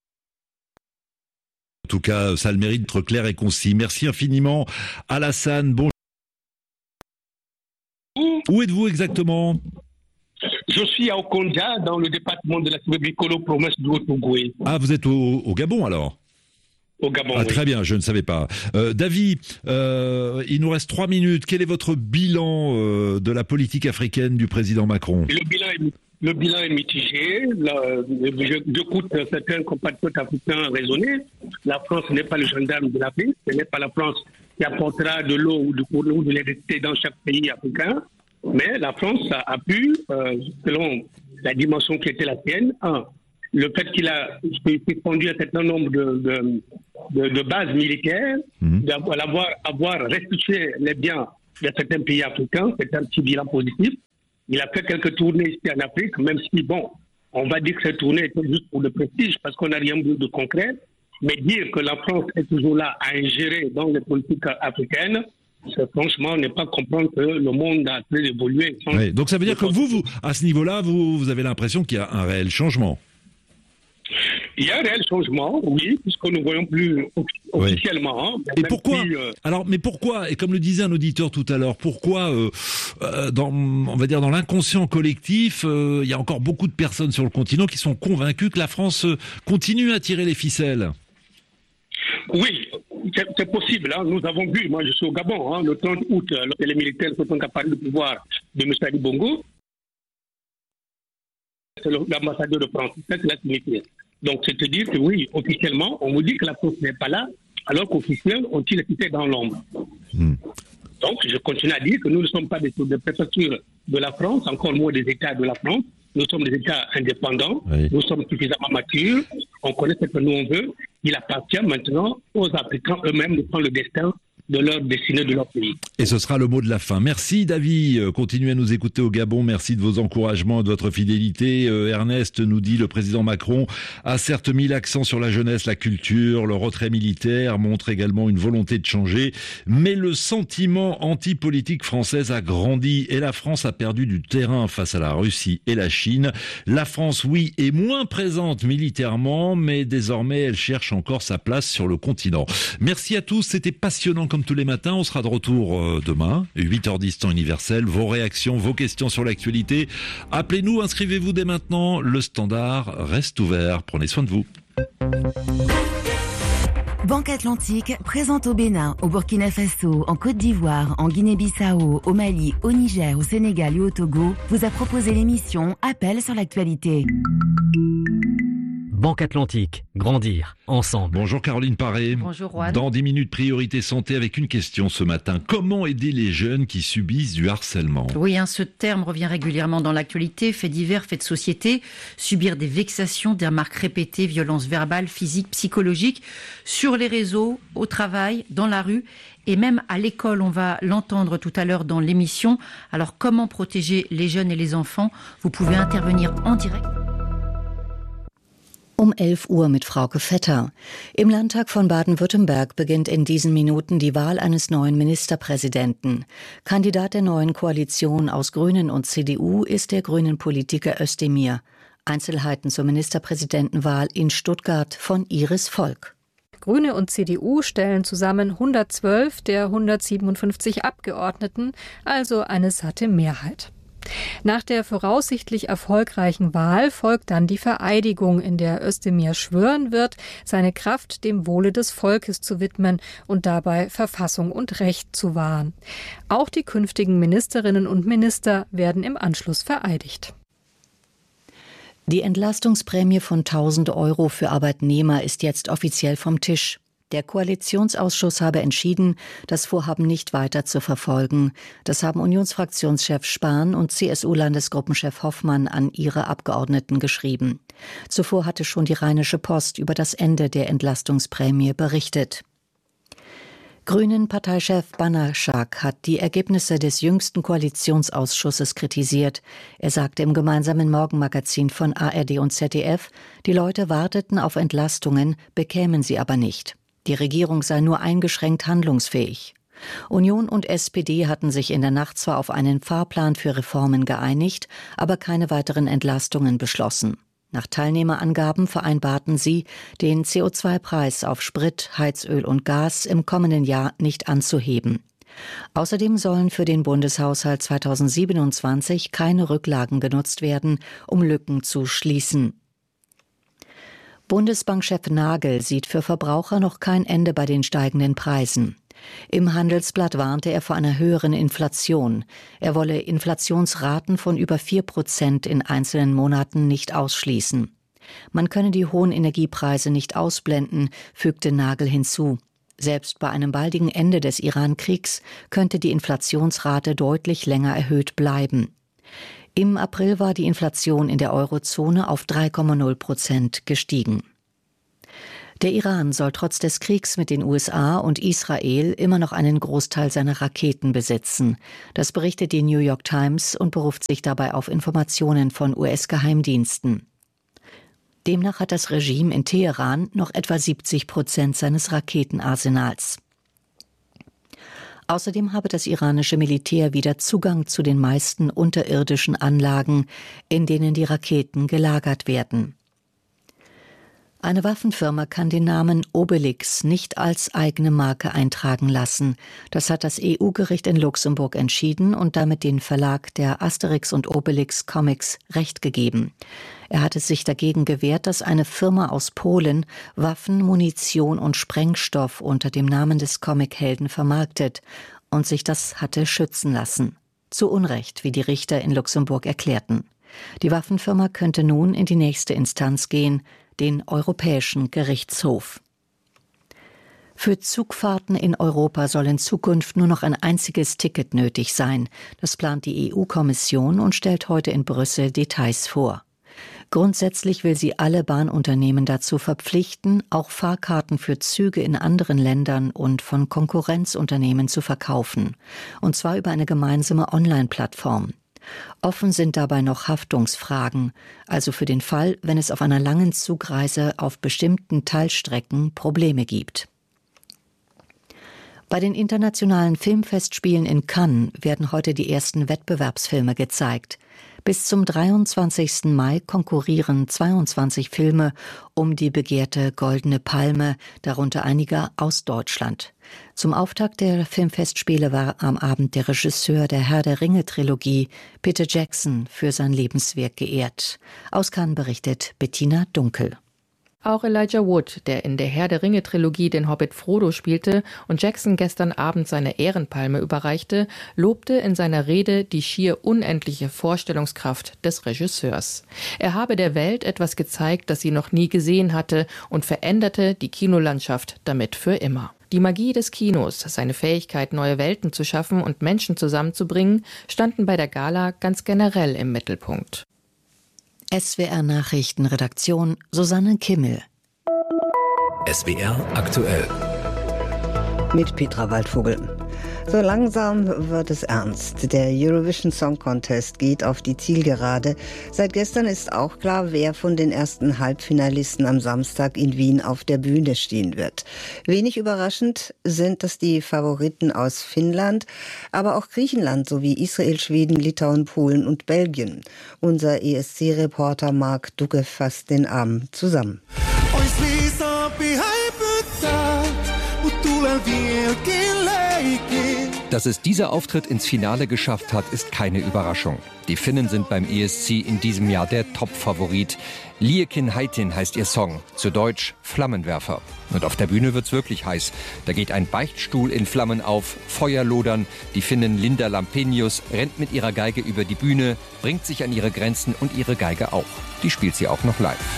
En tout cas, ça a le mérite d'être clair et concis. Merci infiniment, Alassane. Bonjour. Où êtes-vous exactement? Je Je suis à Okonja, dans le département de la Sibébikolo, province du Haut-Tougoué. Ah, vous êtes au, au Gabon alors? Au Gabon, ah, oui. Très bien, je ne savais pas. Euh, David, euh, il nous reste trois minutes. Quel est votre bilan euh, de la politique africaine du président Macron? Le bilan est, le bilan est mitigé. Là, j'écoute certains compatriotes africains raisonner. La France n'est pas le gendarme de l'Afrique. Ce n'est pas la France qui apportera de l'eau ou de, ou de l'électricité dans chaque pays africain. Mais la France a, a pu, euh, selon la dimension qui était la sienne, un, le fait qu'il a suspendu un certain nombre de, de, de, de bases militaires, mmh. d'avoir avoir restitué les biens de certains pays africains, c'est un petit bilan positif. Il a fait quelques tournées ici en Afrique, même si, bon, on va dire que cette tournée était juste pour le prestige, parce qu'on n'a rien vu de concret. Mais dire que la France est toujours là à ingérer dans les politiques africaines, c'est, franchement, n'est pas comprendre que le monde a très évolué. Oui, donc ça veut dire que vous, vous, à ce niveau-là, vous, vous avez l'impression qu'il y a un réel changement. Il y a un réel changement, oui, puisque nous ne voyons plus officiellement. Oui. Hein, et pourquoi si, euh... Alors, mais pourquoi, et comme le disait un auditeur tout à l'heure, pourquoi, euh, euh, dans, on va dire dans l'inconscient collectif, euh, il y a encore beaucoup de personnes sur le continent qui sont convaincues que la France continue à tirer les ficelles? Oui, c'est, c'est possible. Hein. Nous avons vu, moi je suis au Gabon, hein, le trente août, lorsque les militaires se sont accaparés du pouvoir de M. Ali Bongo, c'est l'ambassadeur de France, c'est la militaire. Donc c'est à dire que oui, officiellement, on vous dit que la France n'est pas là, alors qu'officiellement, on tire les ficelles dans l'ombre. Mm. Donc je continue à dire que nous ne sommes pas des, des préfectures de la France, encore moins des États de la France. Nous sommes des États indépendants, oui. Nous sommes suffisamment matures, on connaît ce que nous on veut. Il appartient maintenant aux Africains eux-mêmes de prendre le destin de leur destinée, de leur pays. Et ce sera le mot de la fin. Merci David, continuez à nous écouter au Gabon, merci de vos encouragements, de votre fidélité. Euh, Ernest nous dit, le président Macron a certes mis l'accent sur la jeunesse, la culture, le retrait militaire montre également une volonté de changer, mais le sentiment anti-politique française a grandi et la France a perdu du terrain face à la Russie et la Chine. La France, oui, est moins présente militairement, mais désormais elle cherche encore sa place sur le continent. Merci à tous, c'était passionnant comme tous les matins. On sera de retour euh, demain, huit heures dix temps universel. Vos réactions, vos questions sur l'actualité. Appelez-nous, inscrivez-vous dès maintenant. Le standard reste ouvert. Prenez soin de vous. Banque Atlantique, présente au Bénin, au Burkina Faso, en Côte d'Ivoire, en Guinée-Bissau, au Mali, au Niger, au Sénégal et au Togo, vous a proposé l'émission Appel sur l'actualité. Banque Atlantique, grandir ensemble. Bonjour Caroline Paré. Bonjour Juan. Dans dix minutes, priorité santé avec une question ce matin. Comment aider les jeunes qui subissent du harcèlement? Oui, hein, ce terme revient régulièrement dans l'actualité. Faits divers, faits de société, subir des vexations, des remarques répétées, violences verbales, physiques, psychologiques, sur les réseaux, au travail, dans la rue et même à l'école. On va l'entendre tout à l'heure dans l'émission. Alors comment protéger les jeunes et les enfants? Vous pouvez intervenir en direct. Um elf Uhr mit Frauke Vetter. Im Landtag von Baden-Württemberg beginnt in diesen Minuten die Wahl eines neuen Ministerpräsidenten. Kandidat der neuen Koalition aus Grünen und C D U ist der grünen Politiker Özdemir. Einzelheiten zur Ministerpräsidentenwahl in Stuttgart von Iris Volk. Grüne und C D U stellen zusammen hundertzwölf der hundertsiebenundfünfzig Abgeordneten, also eine satte Mehrheit. Nach der voraussichtlich erfolgreichen Wahl folgt dann die Vereidigung, in der Özdemir schwören wird, seine Kraft dem Wohle des Volkes zu widmen und dabei Verfassung und Recht zu wahren. Auch die künftigen Ministerinnen und Minister werden im Anschluss vereidigt. Die Entlastungsprämie von tausend Euro für Arbeitnehmer ist jetzt offiziell vom Tisch. Der Koalitionsausschuss habe entschieden, das Vorhaben nicht weiter zu verfolgen. Das haben Unionsfraktionschef Spahn und C S U-Landesgruppenchef Hoffmann an ihre Abgeordneten geschrieben. Zuvor hatte schon die Rheinische Post über das Ende der Entlastungsprämie berichtet. Grünen-Parteichef Banaschak hat die Ergebnisse des jüngsten Koalitionsausschusses kritisiert. Er sagte im gemeinsamen Morgenmagazin von A R D und Z D F, die Leute warteten auf Entlastungen, bekämen sie aber nicht. Die Regierung sei nur eingeschränkt handlungsfähig. Union und S P D hatten sich in der Nacht zwar auf einen Fahrplan für Reformen geeinigt, aber keine weiteren Entlastungen beschlossen. Nach Teilnehmerangaben vereinbarten sie, den C O zwei Preis auf Sprit, Heizöl und Gas im kommenden Jahr nicht anzuheben. Außerdem sollen für den Bundeshaushalt zweitausendsiebenundzwanzig keine Rücklagen genutzt werden, um Lücken zu schließen. Bundesbankchef Nagel sieht für Verbraucher noch kein Ende bei den steigenden Preisen. Im Handelsblatt warnte er vor einer höheren Inflation. Er wolle Inflationsraten von über vier Prozent in einzelnen Monaten nicht ausschließen. Man könne die hohen Energiepreise nicht ausblenden, fügte Nagel hinzu. Selbst bei einem baldigen Ende des Iran-Kriegs könnte die Inflationsrate deutlich länger erhöht bleiben. Im April war die Inflation in der Eurozone auf drei Komma null Prozent gestiegen. Der Iran soll trotz des Kriegs mit den U S A und Israel immer noch einen Großteil seiner Raketen besitzen. Das berichtet die New York Times und beruft sich dabei auf Informationen von U S-Geheimdiensten. Demnach hat das Regime in Teheran noch etwa siebzig Prozent seines Raketenarsenals. Außerdem habe das iranische Militär wieder Zugang zu den meisten unterirdischen Anlagen, in denen die Raketen gelagert werden. Eine Waffenfirma kann den Namen Obelix nicht als eigene Marke eintragen lassen. Das hat das E U-Gericht in Luxemburg entschieden und damit den Verlag der Asterix und Obelix Comics Recht gegeben. Er hatte sich dagegen gewehrt, dass eine Firma aus Polen Waffen, Munition und Sprengstoff unter dem Namen des Comichelden vermarktet und sich das hatte schützen lassen. Zu Unrecht, wie die Richter in Luxemburg erklärten. Die Waffenfirma könnte nun in die nächste Instanz gehen, den Europäischen Gerichtshof. Für Zugfahrten in Europa soll in Zukunft nur noch ein einziges Ticket nötig sein. Das plant die E U-Kommission und stellt heute in Brüssel Details vor. Grundsätzlich will sie alle Bahnunternehmen dazu verpflichten, auch Fahrkarten für Züge in anderen Ländern und von Konkurrenzunternehmen zu verkaufen. Und zwar über eine gemeinsame Online-Plattform. Offen sind dabei noch Haftungsfragen, also für den Fall, wenn es auf einer langen Zugreise auf bestimmten Teilstrecken Probleme gibt. Bei den internationalen Filmfestspielen in Cannes werden heute die ersten Wettbewerbsfilme gezeigt. Bis zum dreiundzwanzigsten Mai konkurrieren zweiundzwanzig Filme um die begehrte Goldene Palme, darunter einige aus Deutschland. Zum Auftakt der Filmfestspiele war am Abend der Regisseur der Herr der Ringe-Trilogie, Peter Jackson, für sein Lebenswerk geehrt. Aus Cannes berichtet Bettina Dunkel. Auch Elijah Wood, der in der Herr der Ringe-Trilogie den Hobbit Frodo spielte und Jackson gestern Abend seine Ehrenpalme überreichte, lobte in seiner Rede die schier unendliche Vorstellungskraft des Regisseurs. Er habe der Welt etwas gezeigt, das sie noch nie gesehen hatte, und veränderte die Kinolandschaft damit für immer. Die Magie des Kinos, seine Fähigkeit, neue Welten zu schaffen und Menschen zusammenzubringen, standen bei der Gala ganz generell im Mittelpunkt. S W R Nachrichtenredaktion Susanne Kimmel. S W R aktuell. Mit Petra Waldvogel. So langsam wird es ernst. Der Eurovision Song Contest geht auf die Zielgerade. Seit gestern ist auch klar, wer von den ersten Halbfinalisten am Samstag in Wien auf der Bühne stehen wird. Wenig überraschend sind das die Favoriten aus Finnland, aber auch Griechenland sowie Israel, Schweden, Litauen, Polen und Belgien. Unser E S C-Reporter Marc Ducke fasst den Abend zusammen. Dass es dieser Auftritt ins Finale geschafft hat, ist keine Überraschung. Die Finnen sind beim E S C in diesem Jahr der Top-Favorit. Liekin Haitin heißt ihr Song, zu Deutsch Flammenwerfer. Und auf der Bühne wird's wirklich heiß. Da geht ein Beichtstuhl in Flammen auf, Feuer lodern. Die Finnin Linda Lampenius rennt mit ihrer Geige über die Bühne, bringt sich an ihre Grenzen und ihre Geige auch. Die spielt sie auch noch live.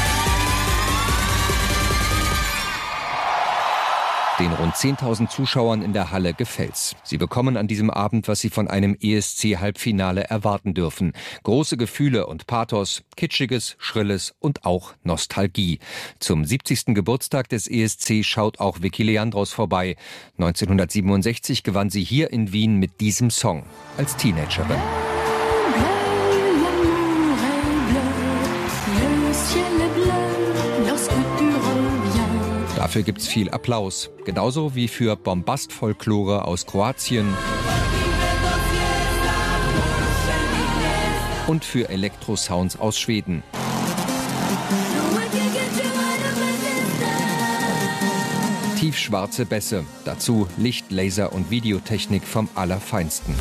Den rund zehntausend Zuschauern in der Halle gefällt's. Sie bekommen an diesem Abend, was sie von einem E S C-Halbfinale erwarten dürfen. Große Gefühle und Pathos, Kitschiges, Schrilles und auch Nostalgie. Zum siebzigsten Geburtstag des E S C schaut auch Vicky Leandros vorbei. neunzehnhundertsiebenundsechzig gewann sie hier in Wien mit diesem Song als Teenagerin. Dafür gibt's viel Applaus, genauso wie für Bombast-Folklore aus Kroatien und für Elektrosounds aus Schweden. tiefschwarze Bässe. Dazu Licht, Laser und Videotechnik vom Allerfeinsten.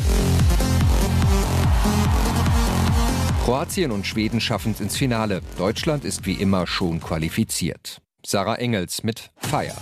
Kroatien und Schweden schaffen es ins Finale. Deutschland ist wie immer schon qualifiziert. Sarah Engels mit Fire.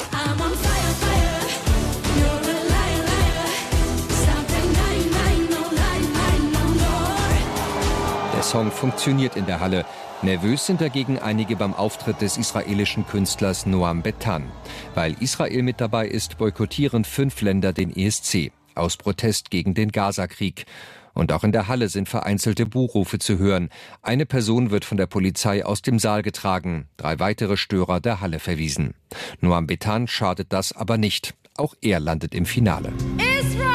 Der Song funktioniert in der Halle. Nervös sind dagegen einige beim Auftritt des israelischen Künstlers Noam Betan. Weil Israel mit dabei ist, boykottieren fünf Länder den E S C. Aus Protest gegen den Gaza-Krieg. Und auch in der Halle sind vereinzelte Buhrufe zu hören. Eine Person wird von der Polizei aus dem Saal getragen. Drei weitere Störer der Halle verwiesen. Noam Betan schadet das aber nicht. Auch er landet im Finale. Israel!